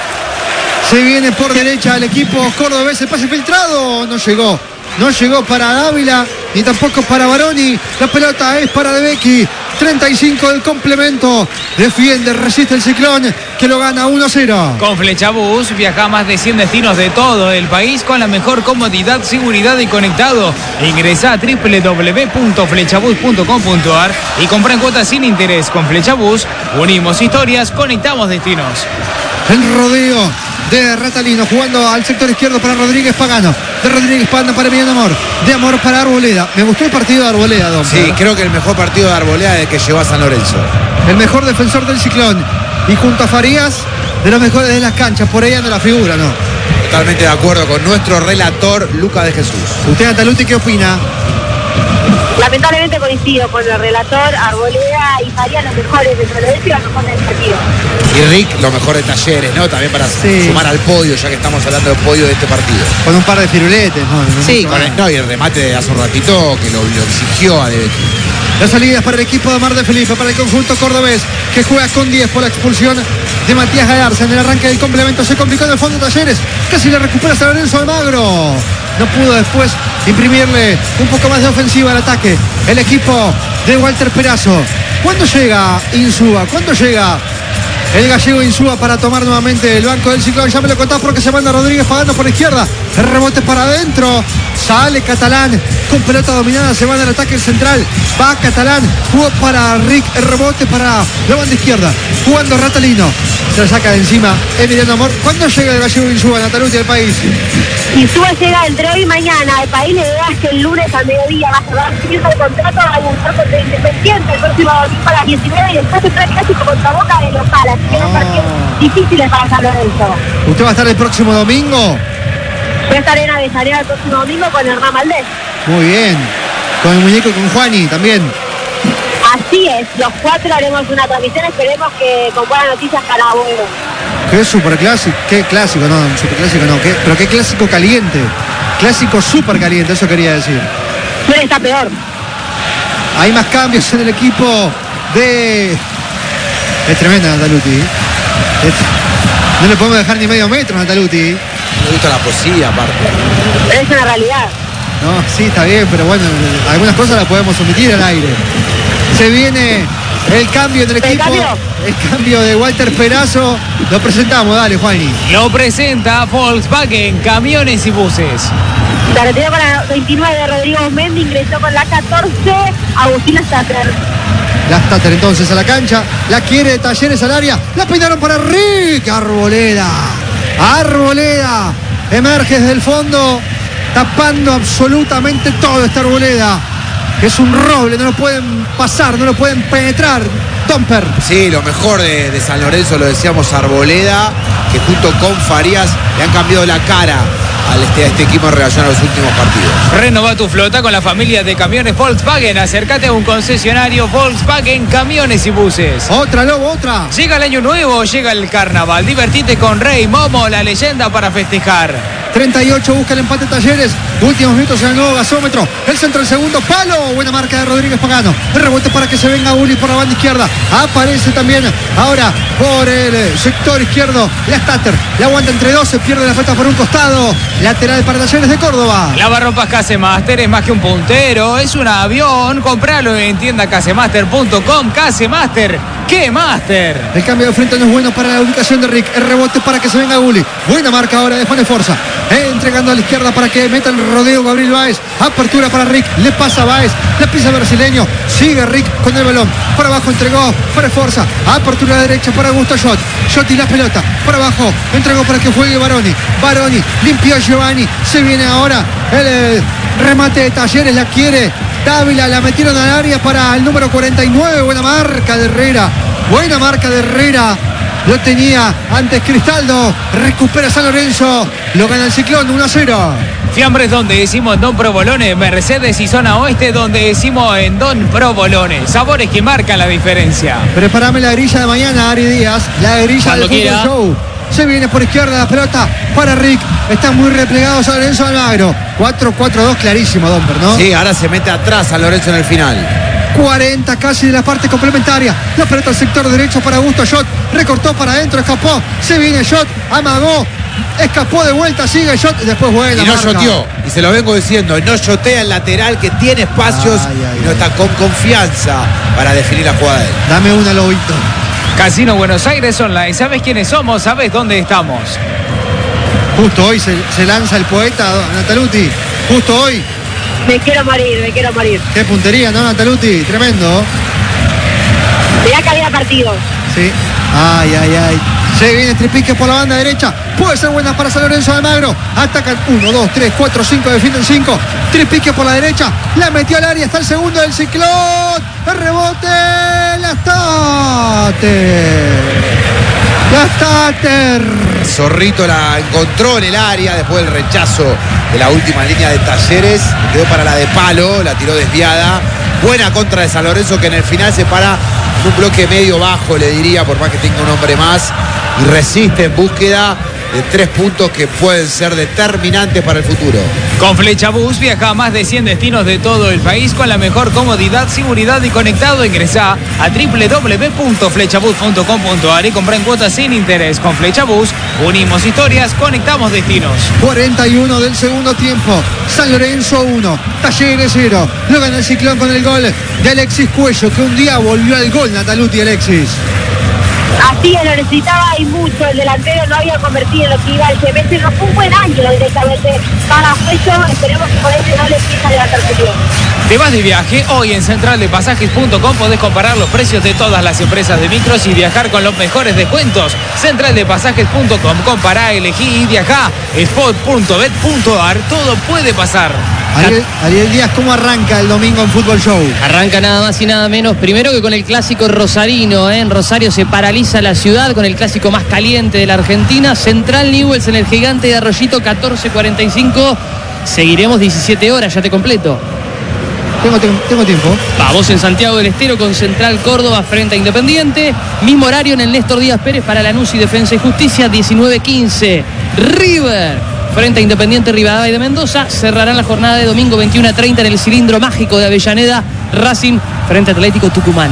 Se viene por derecha el equipo cordobés, el pase filtrado, no llegó. No llegó para Dávila, ni tampoco para Baroni. La pelota es para De Becchi. treinta y cinco del complemento. Defiende, resiste el Ciclón, que lo gana uno a cero. Con Flechabús viaja a más de cien destinos de todo el país con la mejor comodidad, seguridad y conectado. Ingresa a doble u doble u doble u punto flechabús punto com punto a r y compra en cuotas sin interés. Con Flechabús unimos historias, conectamos destinos. El rodeo de Ratalino jugando al sector izquierdo para Rodríguez Pagano. De Rodríguez Pagano para Emiliano Amor. De Amor para Arboleda. Me gustó el partido de Arboleda, Don Sí, Pedro. creo que el mejor partido de Arboleda es el que llevó a San Lorenzo. El mejor defensor del Ciclón. Y junto a Farías, de los mejores de las canchas. Por ahí anda la figura, ¿no? Totalmente de acuerdo con nuestro relator, Lucas de Jesús. Usted, Nataluti, ¿qué opina? Lamentablemente coincido con el relator, Arboleda y Faría los mejores de San Lorenzo y los mejores del partido. Y Rick, lo mejor de Talleres, ¿no? También para Sí. sumar al podio, ya que estamos hablando del podio de este partido. Con un par de firuletes, ¿no? No Sí, mucho con más. el, no, y el remate de hace un ratito que lo, lo exigió a De Becchi. Las salidas para el equipo de Mar de Felipe, para el conjunto cordobés, que juega con diez por la expulsión de Matías Galarza. En el arranque del complemento se complicó en el fondo Talleres. Casi le recupera San Lorenzo Almagro. No pudo después imprimirle un poco más de ofensiva al ataque. El equipo de Walter Perazo. ¿Cuándo llega Insúa? ¿Cuándo llega el gallego Insúa para tomar nuevamente el banco del Ciclón? Ya me lo contás porque se manda Rodríguez Pagano por izquierda. El rebote para adentro. Sale Catalán con pelota dominada. Se va en el ataque central. Va Catalán. Jugó para Rick. El rebote para la banda izquierda. Jugando Ratalino. Se lo saca de encima Emiliano Amor. ¿Cuándo llega el gallego Insúa, Nataluti, al país? Insúa llega entre hoy y mañana. El país le das que el lunes al mediodía va a cerrar firma el contrato, va a lanzar contra Independiente el próximo domingo a las diecinueve y después tendrá clásico contra Boca de local. Así que Ah. son partidos difíciles para San Lorenzo. ¿Usted va a estar el próximo domingo? Yo estaré en Avellaneda el próximo domingo con Hernán Valdés. Muy bien. Con el muñeco y con Juani también. Así es, los cuatro haremos una transmisión. Esperemos que con buenas noticias para Abuelo. Qué superclásico, qué clásico, no, superclásico no, qué, pero qué clásico caliente. Clásico super caliente, eso quería decir. Suele estar peor. Hay más cambios en el equipo de... Es tremenda Nataluti. Es... No le podemos dejar ni medio metro a Nataluti. Me gusta la poesía, aparte. Pero es una realidad. No, sí, está bien, pero bueno, algunas cosas las podemos omitir al aire. Se viene el cambio en el equipo. cambio? El cambio de Walter Perazo. Lo presentamos, dale, Juani. Lo presenta Volkswagen Camiones y Buses. Se retiró con la veintinueve de Rodrigo Mendy, ingresó con la catorce Agustín Stater. La Stater entonces a la cancha. La quiere de Talleres al área. La peinaron para Rick. Arboleda. Arboleda. Emerge desde el fondo. Tapando absolutamente todo esta Arboleda. Que es un roble. No lo pueden pasar. No lo pueden penetrar. Tomper. Sí, lo mejor de, de San Lorenzo, lo decíamos, Arboleda, que junto con Farías le han cambiado la cara a este, a este equipo en relación a los últimos partidos. Renova tu flota con la familia de camiones Volkswagen. Acércate a un concesionario Volkswagen Camiones y Buses. Otra, Lobo, otra. Llega el año nuevo, llega el carnaval. Divertite con Rey Momo, la leyenda para festejar. treinta y ocho busca el empate Talleres. Últimos minutos en el nuevo gasómetro. El centro del segundo palo. Buena marca de Rodríguez Pagano. El rebote para que se venga Uli por la banda izquierda. Aparece también ahora por el sector izquierdo la Stater. La aguanta entre dos. Se pierde la pelota por un costado. Lateral para Talleres de Córdoba. Lavarropas Casemaster es más que un puntero. Es un avión. Compralo en tienda casemaster punto com. Casemaster. ¡Qué Master! El cambio de frente no es bueno para la ubicación de Rick. El rebote para que se venga Uli. Buena marca ahora de Juan Esforza. Eh, entregando a la izquierda para que meta el rodeo Gabriel Báez. Apertura para Rick. Le pasa a Báez. Le pisa brasileño. Sigue Rick con el balón. Por abajo entregó para Esforza. Apertura derecha para Augusto Schott. Schott y la pelota. Por abajo entregó para que juegue Baroni. Baroni limpió a Giovanni. Se viene ahora el eh, remate de Talleres. La quiere Dávila. La metieron al área para el número cuarenta y nueve. Buena marca de Herrera. Buena marca de Herrera. Lo tenía antes Cristaldo. Recupera San Lorenzo. Lo gana el Ciclón uno a cero. Fiambres donde decimos Don Provolone. Mercedes y zona oeste donde decimos en Don Provolone. Sabores que marcan la diferencia. Prepárame la grilla de mañana, Ari Díaz. La grilla Cuando del quiera. Fútbol Show. Se viene por izquierda la pelota para Rick. Está muy replegado San Lorenzo Almagro. cuatro cuatro dos clarísimo, Domper, ¿no? Sí, ahora se mete atrás San Lorenzo en el final. cuarenta casi de la parte complementaria. La pelota al sector derecho para Augusto Schott. Recortó para adentro, escapó. Se viene Schott, amagó. Escapó de vuelta, sigue Schott. Después vuelve. Y no shoteó. Y se lo vengo diciendo. No shotea el lateral que tiene espacios. Ay, ay, y no ay. está con confianza para definir la jugada de él. Dame una, Lobito. Casino Buenos Aires Online. ¿Sabes quiénes somos? ¿Sabes dónde estamos? Justo hoy se, se lanza el poeta Nataluti. Justo hoy. Me quiero morir, me quiero morir. Qué puntería, ¿no, Nataluti? Tremendo. Mirá que había partido. Sí. Ay, ay, ay. Se viene Tripique por la banda derecha. Puede ser buena para San Lorenzo de Almagro. Atacan uno, dos, tres, cuatro, cinco. Defienden cinco. Tripique por la derecha. La metió al área. Está el segundo del Ciclón. El rebote. La Stater. La Stater. Zorrito la encontró en el área después del rechazo de la última línea de Talleres. Quedó para la de palo. La tiró desviada. Buena contra de San Lorenzo, que en el final se para en un bloque medio bajo, le diría, por más que tenga un hombre más. Y resiste en búsqueda de tres puntos que pueden ser determinantes para el futuro. Con Flecha Bus viaja a más de cien destinos de todo el país con la mejor comodidad, seguridad y conectado. Ingresá a doble u doble u doble u punto flechabus punto com punto a r y compra en cuotas sin interés. Con Flecha Bus unimos historias, conectamos destinos. cuarenta y uno del segundo tiempo. San Lorenzo uno. Talleres cero. Lo gana el Ciclón con el gol de Alexis Cuello, que un día volvió al gol, Nataluti Alexis. Así lo necesitaba y mucho. El delantero no había convertido en lo que iba el semestre. No fue un buen año directamente para Cuello. Esperemos que por este no le empiece a levantar su pie. ¿Te vas de viaje? Hoy en central de pasajes punto com podés comparar los precios de todas las empresas de micros y viajar con los mejores descuentos. central de pasajes punto com. Compará, elegí y viajá. spot punto bet punto a r. Todo puede pasar. Ariel, Ariel Díaz, ¿cómo arranca el domingo en Fútbol Show? Arranca nada más y nada menos, primero que con el clásico rosarino, ¿eh? En Rosario se paraliza la ciudad con el clásico más caliente de la Argentina. Central Newell's en el Gigante de Arroyito, catorce cuarenta y cinco. Seguiremos diecisiete horas, ya te completo. Tengo, tengo, tengo tiempo. Vamos en Santiago del Estero con Central Córdoba frente a Independiente. Mismo horario en el Néstor Díaz Pérez para Lanús y Defensa y Justicia, diecinueve quince. River frente a Independiente Rivadavia de Mendoza. Cerrarán la jornada de domingo veintiuno a treinta en el Cilindro Mágico de Avellaneda. Racing frente a Atlético Tucumán.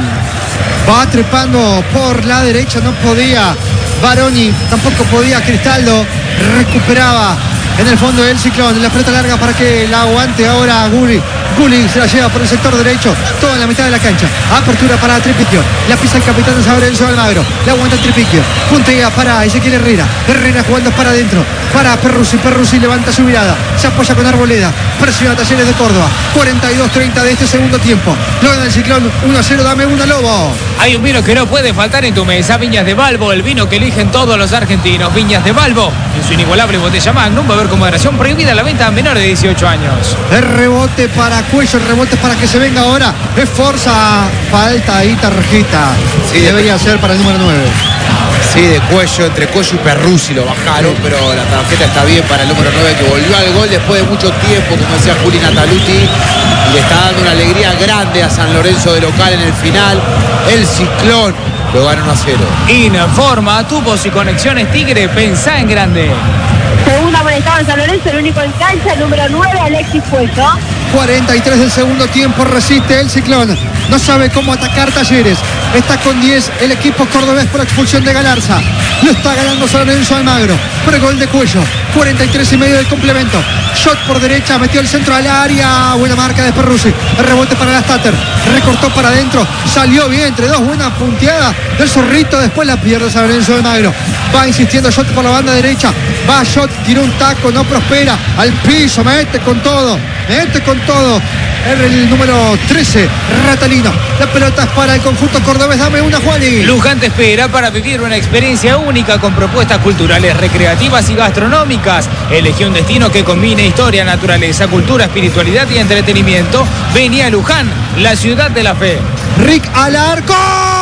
Va trepando por la derecha, no podía Baroni, tampoco podía Cristaldo. Recuperaba en el fondo del Ciclón, la pelota larga para que la aguante ahora Gulli. Gulli se la lleva por el sector derecho, toda en la mitad de la cancha. Apertura para Tripiquio, la pisa el capitán de San Lorenzo Almagro, la aguanta Tripiquio, puntea para Ezequiel Herrera. Herrera jugando para adentro, para Perruzzi. Perruzzi levanta su mirada, se apoya con Arboleda, presiona Talleres de Córdoba. cuarenta y dos treinta de este segundo tiempo. Lo gana el Ciclón, uno a cero, dame una, Lobo. Hay un vino que no puede faltar en tu mesa, Viñas de Balbo, el vino que eligen todos los argentinos. Viñas de Balbo, en su inigualable botella Magnum, va a haber con moderación, prohibida la venta a menores de dieciocho años. El rebote para Cuello, el rebote para que se venga ahora. Es Forza, falta ahí tarjeta. Sí, debería ser para el número nueve. Sí, de Cuello, entre Cuello y Perruzzi lo bajaron, pero la tarjeta está bien para el número nueve, que volvió al gol después de mucho tiempo, como decía Juli Nataluti, y le está dando una alegría grande a San Lorenzo de local en el final. El Ciclón lo gana uno a cero. Informa, tubos y conexiones Tigre, pensá en grande. Segunda amonestado en San Lorenzo, el único en cancha, el número nueve, Alexis Cuello. cuarenta y tres del segundo tiempo, resiste el Ciclón. No sabe cómo atacar Talleres. Está con diez el equipo cordobés por expulsión de Galarza. Lo está ganando San Lorenzo Almagro por el gol de Cuello. cuarenta y tres y medio del complemento. Shot por derecha, metió el centro al área. Buena marca de Perruzzi. El rebote para la Stater. Recortó para adentro. Salió bien entre dos. Buena punteada del Zorrito. Después la pierde San Lorenzo Almagro. Va insistiendo Shot por la banda derecha. Va Shot, tiró un taco, no prospera. Al piso, mete con todo. Mete con todo. El número trece, Ratalino. La pelota es para el conjunto cordobés. Dame una, Juani. Luján te espera para vivir una experiencia única con propuestas culturales, recreativas y gastronómicas. Elegí un destino que combine historia, naturaleza, cultura, espiritualidad y entretenimiento. Vení a Luján, la ciudad de la fe. Rick al arco.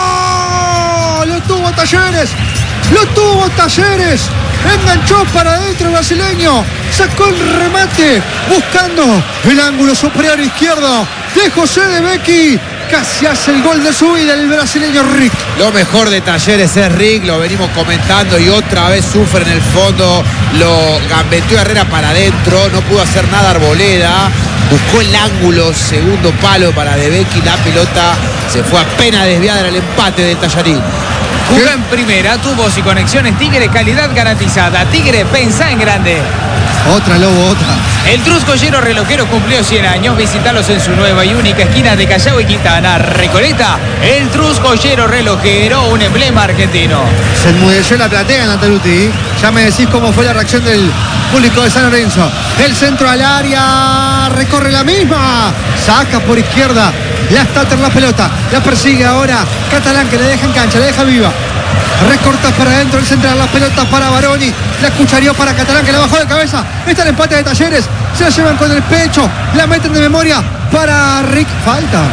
Lo tuvo Talleres. Lo tuvo Talleres. Enganchó para adentro el brasileño. Sacó el remate buscando el ángulo superior izquierdo de José de Becchi. Casi hace el gol de su vida el brasileño Rick. Lo mejor de Talleres es Rick, lo venimos comentando, y otra vez sufre en el fondo. Lo gambeteó Herrera para adentro, no pudo hacer nada Arboleda. Buscó el ángulo, segundo palo para De Becchi. La pelota se fue apenas desviada, el empate del Tallarín. Jugó en primera, tubos y conexiones Tigre, calidad garantizada. Tigre, pensá en grande. Otra, Lobo, otra. El Truscollero Relojero cumplió cien años. Visítalos en su nueva y única esquina de Callao y Quintana. Recoleta, el Truscollero Relojero, un emblema argentino. Se enmudeció la platea, Nataluti. Ya me decís cómo fue la reacción del público de San Lorenzo. El centro al área, recorre la misma. Saca por izquierda. La Stater la pelota. La persigue ahora Catalán, que le deja en cancha, le deja viva. Recorta para adentro el central, la pelota para Baroni. La cucharió para Catalán, que la bajó de cabeza. Está el empate de Talleres. Se la llevan con el pecho. La meten de memoria para Rick. Falta.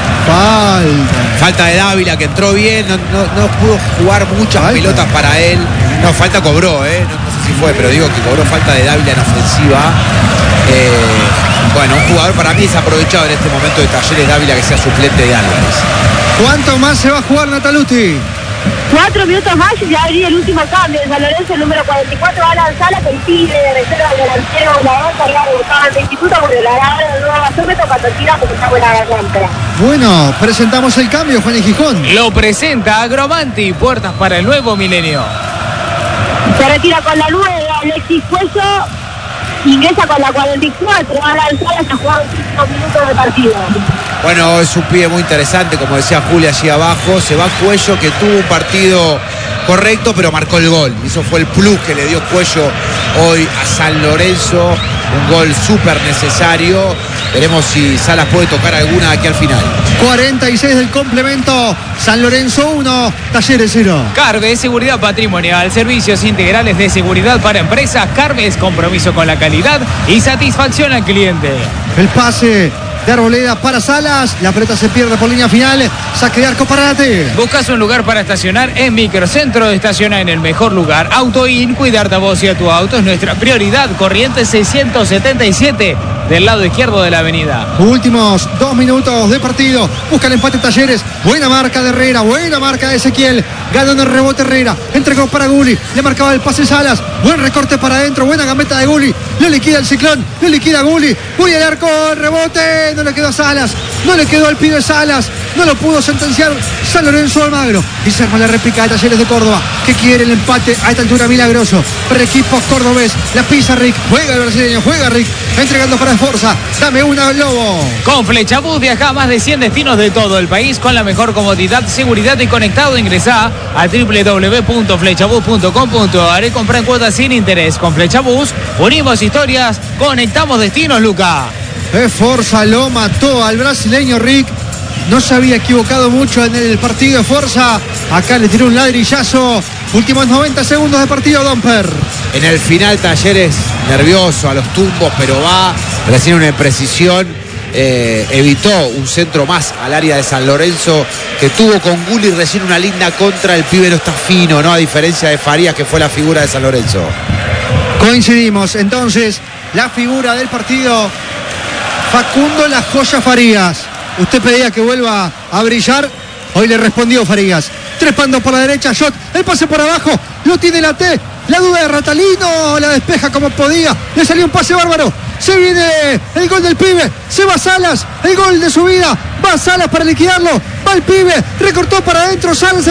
Falta. Falta de Dávila, que entró bien. No, no, no pudo jugar muchas falta. pelotas para él. No, falta cobró, ¿eh? No, no sé si fue, pero digo que cobró falta de Dávila en ofensiva. Eh, bueno, un jugador para mí desaprovechado en este momento de Talleres, Dávila, que sea suplente de Álvarez. ¿Cuánto más se va a jugar, Nataluti? Cuatro minutos más y ya habría el último cambio. San Lorenzo, el número cuarenta y cuatro, va a lanzar la Tigre de reserva del delantero, la va a cargar buscando el instituto, porque la agarra de nuevo a me toca tortilla porque está buena garganta. Bueno, presentamos el cambio, Juan y Gijón. Lo presenta Agromanti, puertas para el nuevo milenio. Se retira con la nueve, Alexis Cuello. Ingresa con la cuarenta y cuatro, va a lanzar hasta jugar cinco minutos de partido. Bueno, es un pibe muy interesante, como decía Julia allí abajo. Se va Cuello, que tuvo un partido correcto, pero marcó el gol. Eso fue el plus que le dio Cuello hoy a San Lorenzo. Un gol súper necesario. Veremos si Salas puede tocar alguna aquí al final. cuarenta y seis del complemento. San Lorenzo uno, Talleres cero. Carves, seguridad patrimonial, servicios integrales de seguridad para empresas. Carves, compromiso con la calidad y satisfacción al cliente. El pase de Arboleda para Salas. La pelota se pierde por línea final. Saque de arco para Late. Buscas un lugar para estacionar en Microcentro. Estaciona en el mejor lugar. AutoIn, cuidarte a vos y a tu auto es nuestra prioridad. Corrientes seiscientos setenta y siete, del lado izquierdo de la avenida. Últimos dos minutos de partido. Busca el empate Talleres. Buena marca de Herrera. Buena marca de Ezequiel. Ganando el rebote Herrera. Entregó para Gulli. Le marcaba el pase Salas. Buen recorte para adentro. Buena gambeta de Gulli. Lo liquida el Ciclón. Lo liquida Gulli. Gulli al arco. El rebote. no le quedó a Salas, no le quedó al pibe Salas, no lo pudo sentenciar San Lorenzo de Almagro. Y se arma la réplica de Talleres de Córdoba, que quiere el empate a esta altura milagroso. Para el equipo cordobés, la pisa Rick, juega el brasileño, juega Rick, entregando para Esforza, dame una Lobo. Con Flechabús viaja a más de cien destinos de todo el país con la mejor comodidad, seguridad y conectado. Ingresá a doble u doble u doble u punto flechabús punto com punto a r y compra en cuotas sin interés. Con Flechabús unimos historias, conectamos destinos, Luca. Esforza lo mató al brasileño Rick. No se había equivocado mucho en el partido de Forza. Acá le tiró un ladrillazo. Últimos noventa segundos de partido, Domper. En el final Talleres nervioso a los tumbos, pero va recién una imprecisión. Eh, evitó un centro más al área de San Lorenzo que tuvo con Gulli recién una linda contra. El pibe no está fino, ¿no? A diferencia de Farías, que fue la figura de San Lorenzo. Coincidimos. Entonces, la figura del partido, Facundo La Joya Farías. Usted pedía que vuelva a brillar. Hoy le respondió Farías. Tres pandos por la derecha, shot, el pase por abajo, lo tiene la T, la duda de Ratalino, la despeja como podía, le salió un pase bárbaro, se viene el gol del pibe, se va Salas, el gol de su vida, va Salas para liquidarlo, va el pibe, recortó para adentro, Salas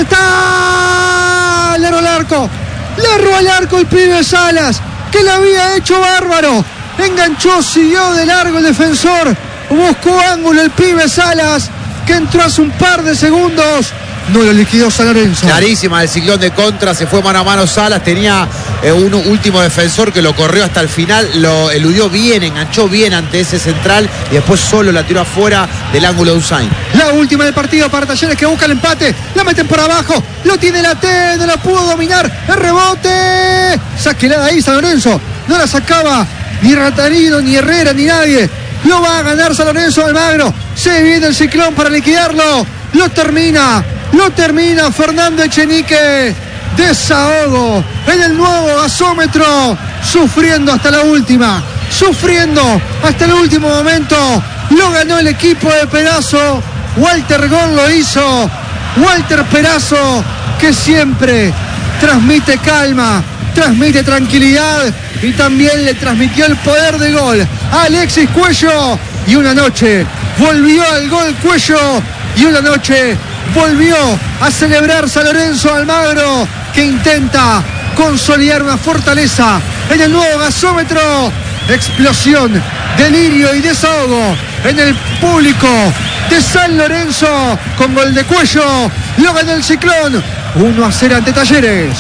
está, le erró al arco, le erró al arco el pibe Salas, que lo había hecho bárbaro, enganchó, siguió de largo el defensor, buscó ángulo el pibe Salas, que entró hace un par de segundos. No lo liquidó San Lorenzo. Clarísima el ciclón de contra, se fue mano a mano Salas, tenía eh, un último defensor que lo corrió hasta el final, lo eludió bien, enganchó bien ante ese central y después solo la tiró afuera del ángulo de Usain. La última del partido para Talleres, que busca el empate, la meten por abajo, lo tiene la T, no la pudo dominar, el rebote, sáquela de ahí San Lorenzo, no la sacaba ni Ratanino, ni Herrera, ni nadie, lo va a ganar San Lorenzo de Almagro, se viene el ciclón para liquidarlo, lo termina. Lo termina Fernando Echenique. Desahogo en el nuevo gasómetro. Sufriendo hasta la última. Sufriendo hasta el último momento. Lo ganó el equipo de Perazo. Walter Gol lo hizo. Walter Perazo, que siempre transmite calma, transmite tranquilidad y también le transmitió el poder de gol a Alexis Cuello. Y una noche volvió al gol Cuello. Y una noche volvió a celebrar San Lorenzo Almagro, que intenta consolidar una fortaleza en el nuevo gasómetro. Explosión, delirio y desahogo en el público de San Lorenzo con gol de Cuello. Lo ganó el Ciclón uno a cero ante Talleres.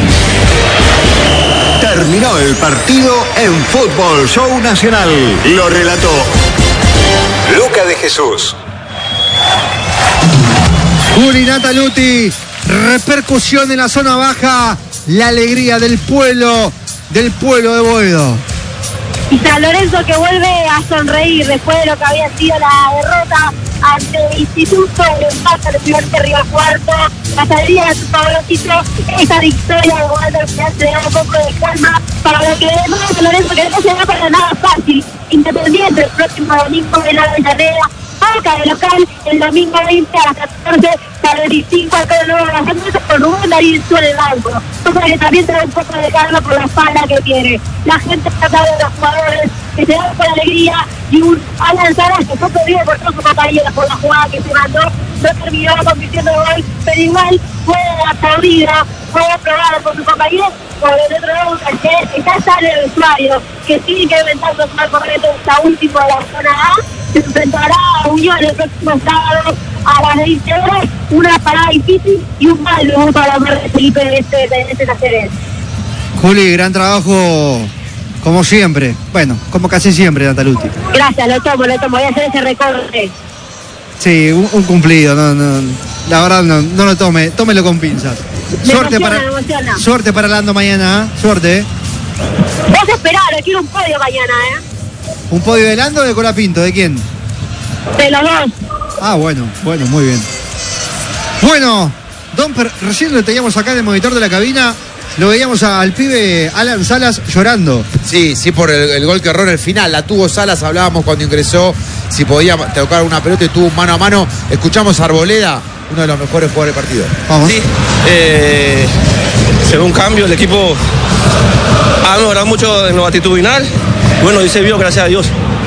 Terminó el partido en Fútbol Show Nacional. Lo relató Luca de Jesús. Juli Nataluti, repercusión en la zona baja, la alegría del pueblo, del pueblo de Boedo. Y San Lorenzo que vuelve a sonreír después de lo que había sido la derrota ante el Instituto, el empate del primer Río Cuarto, la salida de su favorito, esa victoria de Walter que hace dar un poco de calma para lo que demás San Lorenzo, que no será para nada fácil. Independiente el próximo domingo en la Avellaneda, Boca de local el domingo veinte a las catorce, para el veinticinco acá de nuevo San con Rubén Darío en el banco. Cosa que también trae un poco de calma por la espalda que tiene. La gente está de los jugadores que se dan con alegría y un Alan Salas que fue perdido por todos sus compañeros por la jugada que se mandó, no terminó convirtiendo gol, pero igual fue aplaudida, fue aprobada por sus compañeros. Por el otro lado, Talleres que ya sale del vestuario, que sigue que inventar los mal correctos hasta último de la zona A. Se enfrentará a Unión el próximo sábado a las veinte horas, una parada difícil y un mal luego para hablar de Felipe de este, de este Talleres. Juli, gran trabajo como siempre, bueno, como casi siempre, Nataluti. Gracias, lo tomo, lo tomo, voy a hacer ese recorte. Sí, un, un cumplido, no, no, la verdad no, no lo tome, tómelo con pinzas. Me Suerte emociona, para, me emociona. suerte para Lando mañana, ¿eh? Suerte. Vos esperalo, quiero un podio mañana, ¿eh? ¿Un podio de Lando o de Colapinto? ¿De quién? De los dos. Ah, bueno, bueno, muy bien. Bueno, Don, Per, recién lo teníamos acá en el monitor de la cabina, lo veíamos al pibe Alan Salas llorando. Sí, sí, por el, el gol que erró en el final. La tuvo Salas, hablábamos cuando ingresó, si podía tocar una pelota y tuvo un mano a mano. Escuchamos a Arboleda, uno de los mejores jugadores del partido. Vamos. Sí, eh, se ve un cambio, el equipo ha mejorado mucho en lo actitudinal. Bueno, y se vio, gracias a Dios.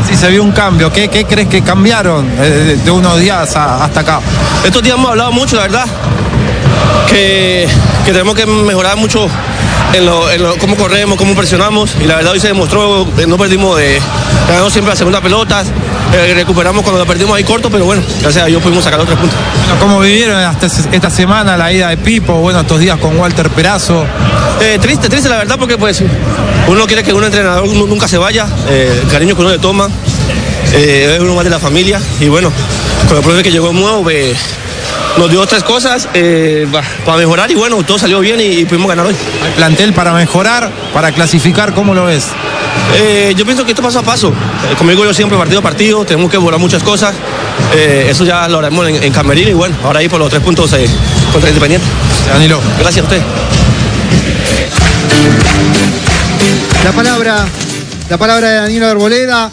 Sí, se vio un cambio. ¿Qué, qué crees que cambiaron de, de unos días a, hasta acá? Estos días hemos hablado mucho, la verdad, que, que tenemos que mejorar mucho en, lo, en lo, cómo corremos, cómo presionamos, y la verdad hoy se demostró, no perdimos, de, ganamos siempre las segundas pelotas, eh, recuperamos cuando la perdimos ahí corto, pero bueno, gracias a Dios pudimos sacar los tres puntos. Bueno, ¿cómo vivieron hasta esta semana la ida de Pipo? Bueno, estos días con Walter Perazo. Eh, triste, triste la verdad, porque pues uno quiere que un entrenador nunca se vaya, eh, el cariño que uno le toma, eh, es uno más de la familia, y bueno, con el profe que llegó nuevo, eh, nos dio tres cosas eh, para mejorar, y bueno, todo salió bien y, y pudimos ganar hoy. ¿Hay plantel para mejorar, para clasificar? ¿Cómo lo ves? Eh, yo pienso que esto paso a paso. Eh, como digo yo siempre, partido a partido, tenemos que mejorar muchas cosas. Eh, eso ya lo haremos en, en Camerino, y bueno, ahora ahí por los tres puntos eh, contra Independiente. Danilo. Gracias a usted. La palabra, la palabra de Danilo Arboleda.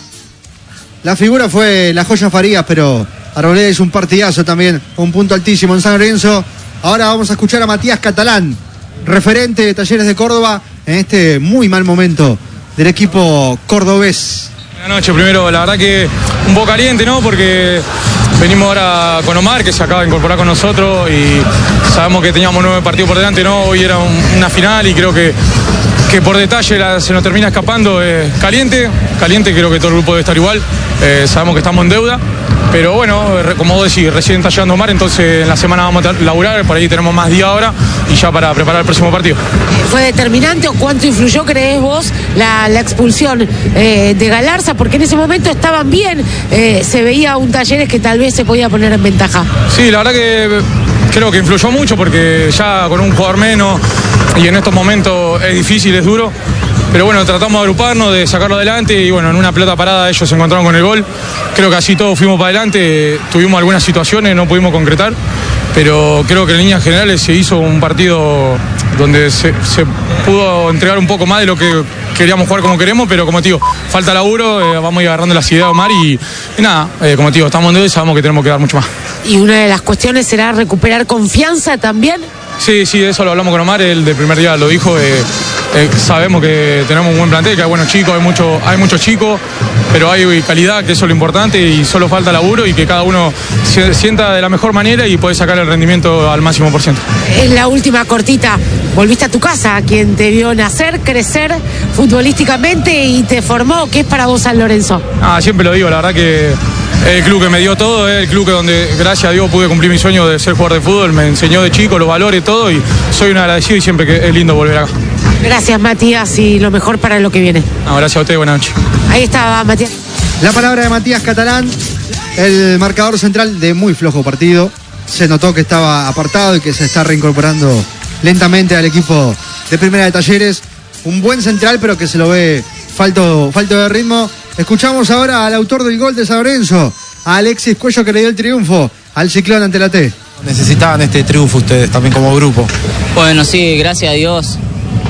La figura fue la Joya Farías, pero Arboleda es un partidazo también, un punto altísimo en San Lorenzo. Ahora vamos a escuchar a Matías Catalán, referente de Talleres de Córdoba, en este muy mal momento del equipo cordobés. Buenas noches, primero, la verdad que un poco caliente, ¿no? Porque venimos ahora con Omar, que se acaba de incorporar con nosotros, y sabemos que teníamos nueve partidos por delante, ¿no? Hoy era un, una final, y creo que, que por detalle la, se nos termina escapando. Eh, caliente, caliente, creo que todo el grupo debe estar igual. Eh, sabemos que estamos en deuda, pero bueno, como vos decís, recién está llegando Omar, entonces en la semana vamos a laburar, por ahí tenemos más día ahora, y ya para preparar el próximo partido. ¿Fue determinante o cuánto influyó, crees vos, la, la expulsión eh, de Galarza? Porque en ese momento estaban bien, eh, se veía un Talleres que tal vez se podía poner en ventaja. Sí, la verdad que creo que influyó mucho, porque ya con un jugador menos, y en estos momentos es difícil, es duro. Pero bueno, tratamos de agruparnos, de sacarlo adelante, y bueno, en una pelota parada ellos se encontraron con el gol. Creo que así todos fuimos para adelante, tuvimos algunas situaciones, no pudimos concretar, pero creo que en líneas generales se hizo un partido donde se, se pudo entregar un poco más de lo que queríamos jugar como queremos, pero como te digo, falta laburo, eh, vamos a ir agarrando las ideas de Omar, y, y nada, eh, como te digo, estamos en deuda y sabemos que tenemos que dar mucho más. ¿Y una de las cuestiones será recuperar confianza también? Sí, sí, eso lo hablamos con Omar, él del primer día lo dijo. Eh, eh, sabemos que tenemos un buen plantel, que hay buenos chicos, hay, mucho, hay muchos chicos, pero hay calidad, que eso es lo importante, y solo falta laburo, y que cada uno se sienta de la mejor manera y puede sacar el rendimiento al máximo por ciento. Es la última cortita. Volviste a tu casa, quien te vio nacer, crecer futbolísticamente y te formó. ¿Qué es para vos San Lorenzo? Ah, siempre lo digo, la verdad que es el club que me dio todo, es el club que donde, gracias a Dios, pude cumplir mi sueño de ser jugador de fútbol. Me enseñó de chico los valores, todo, y soy un agradecido, y siempre que es lindo volver acá. Gracias, Matías, y lo mejor para lo que viene. No, gracias a usted, buenas noches. Ahí estaba Matías. La palabra de Matías Catalán, el marcador central de muy flojo partido. Se notó que estaba apartado y que se está reincorporando lentamente al equipo de Primera de Talleres. Un buen central, pero que se lo ve falto, falto de ritmo. Escuchamos ahora al autor del gol de San Lorenzo, a Alexis Cuello, que le dio el triunfo al Ciclón ante la T. Necesitaban este triunfo ustedes también como grupo. Bueno, sí, gracias a Dios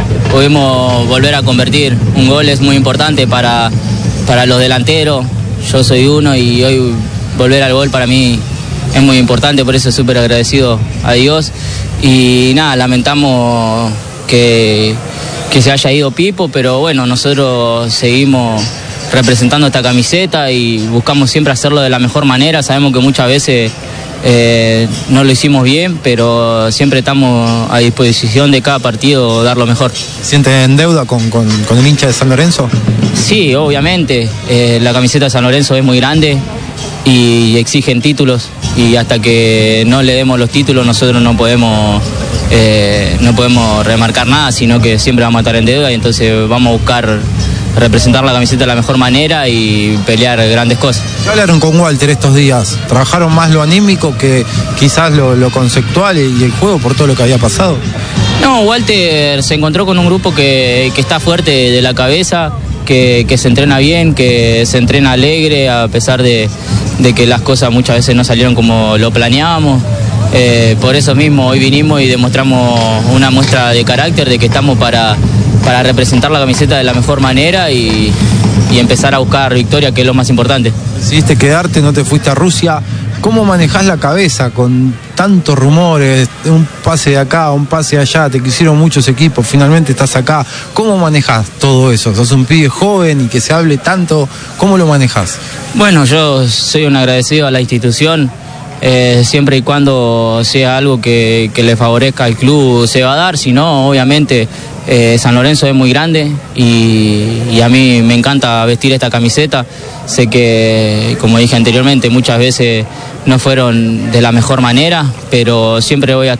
pudimos volver a convertir. Un gol es muy importante para, para los delanteros. Yo soy uno, y hoy volver al gol para mí es muy importante, por eso súper agradecido a Dios. Y nada, lamentamos que, que se haya ido Pipo, pero bueno, nosotros seguimos representando esta camiseta y buscamos siempre hacerlo de la mejor manera. Sabemos que muchas veces eh, no lo hicimos bien, pero siempre estamos a disposición de cada partido dar lo mejor. ¿Se sienten en deuda con, con, con el hincha de San Lorenzo? Sí, obviamente. Eh, la camiseta de San Lorenzo es muy grande y exigen títulos, y hasta que no le demos los títulos nosotros no podemos eh, no podemos remarcar nada, sino que siempre vamos a estar en deuda, y entonces vamos a buscar representar la camiseta de la mejor manera y pelear grandes cosas. ¿Qué hablaron con Walter estos días? ¿Trabajaron más lo anímico que quizás lo, lo conceptual y el juego por todo lo que había pasado? No, Walter se encontró con un grupo que, que está fuerte de la cabeza, que, que se entrena bien, que se entrena alegre a pesar de, de que las cosas muchas veces no salieron como lo planeábamos. Eh, por eso mismo hoy vinimos y demostramos una muestra de carácter, de que estamos para, para representar la camiseta de la mejor manera y, y empezar a buscar victoria, que es lo más importante. Decidiste quedarte, no te fuiste a Rusia. ¿Cómo manejás la cabeza con tantos rumores, un pase de acá, un pase de allá, te quisieron muchos equipos, finalmente estás acá? ¿Cómo manejás todo eso? Sos un pibe joven y que se hable tanto, ¿cómo lo manejás? Bueno, yo soy un agradecido a la institución, eh, siempre y cuando sea algo que, que le favorezca al club se va a dar, si no, obviamente eh, San Lorenzo es muy grande y, y a mí me encanta vestir esta camiseta. Sé que, como dije anteriormente, muchas veces no fueron de la mejor manera, pero siempre voy a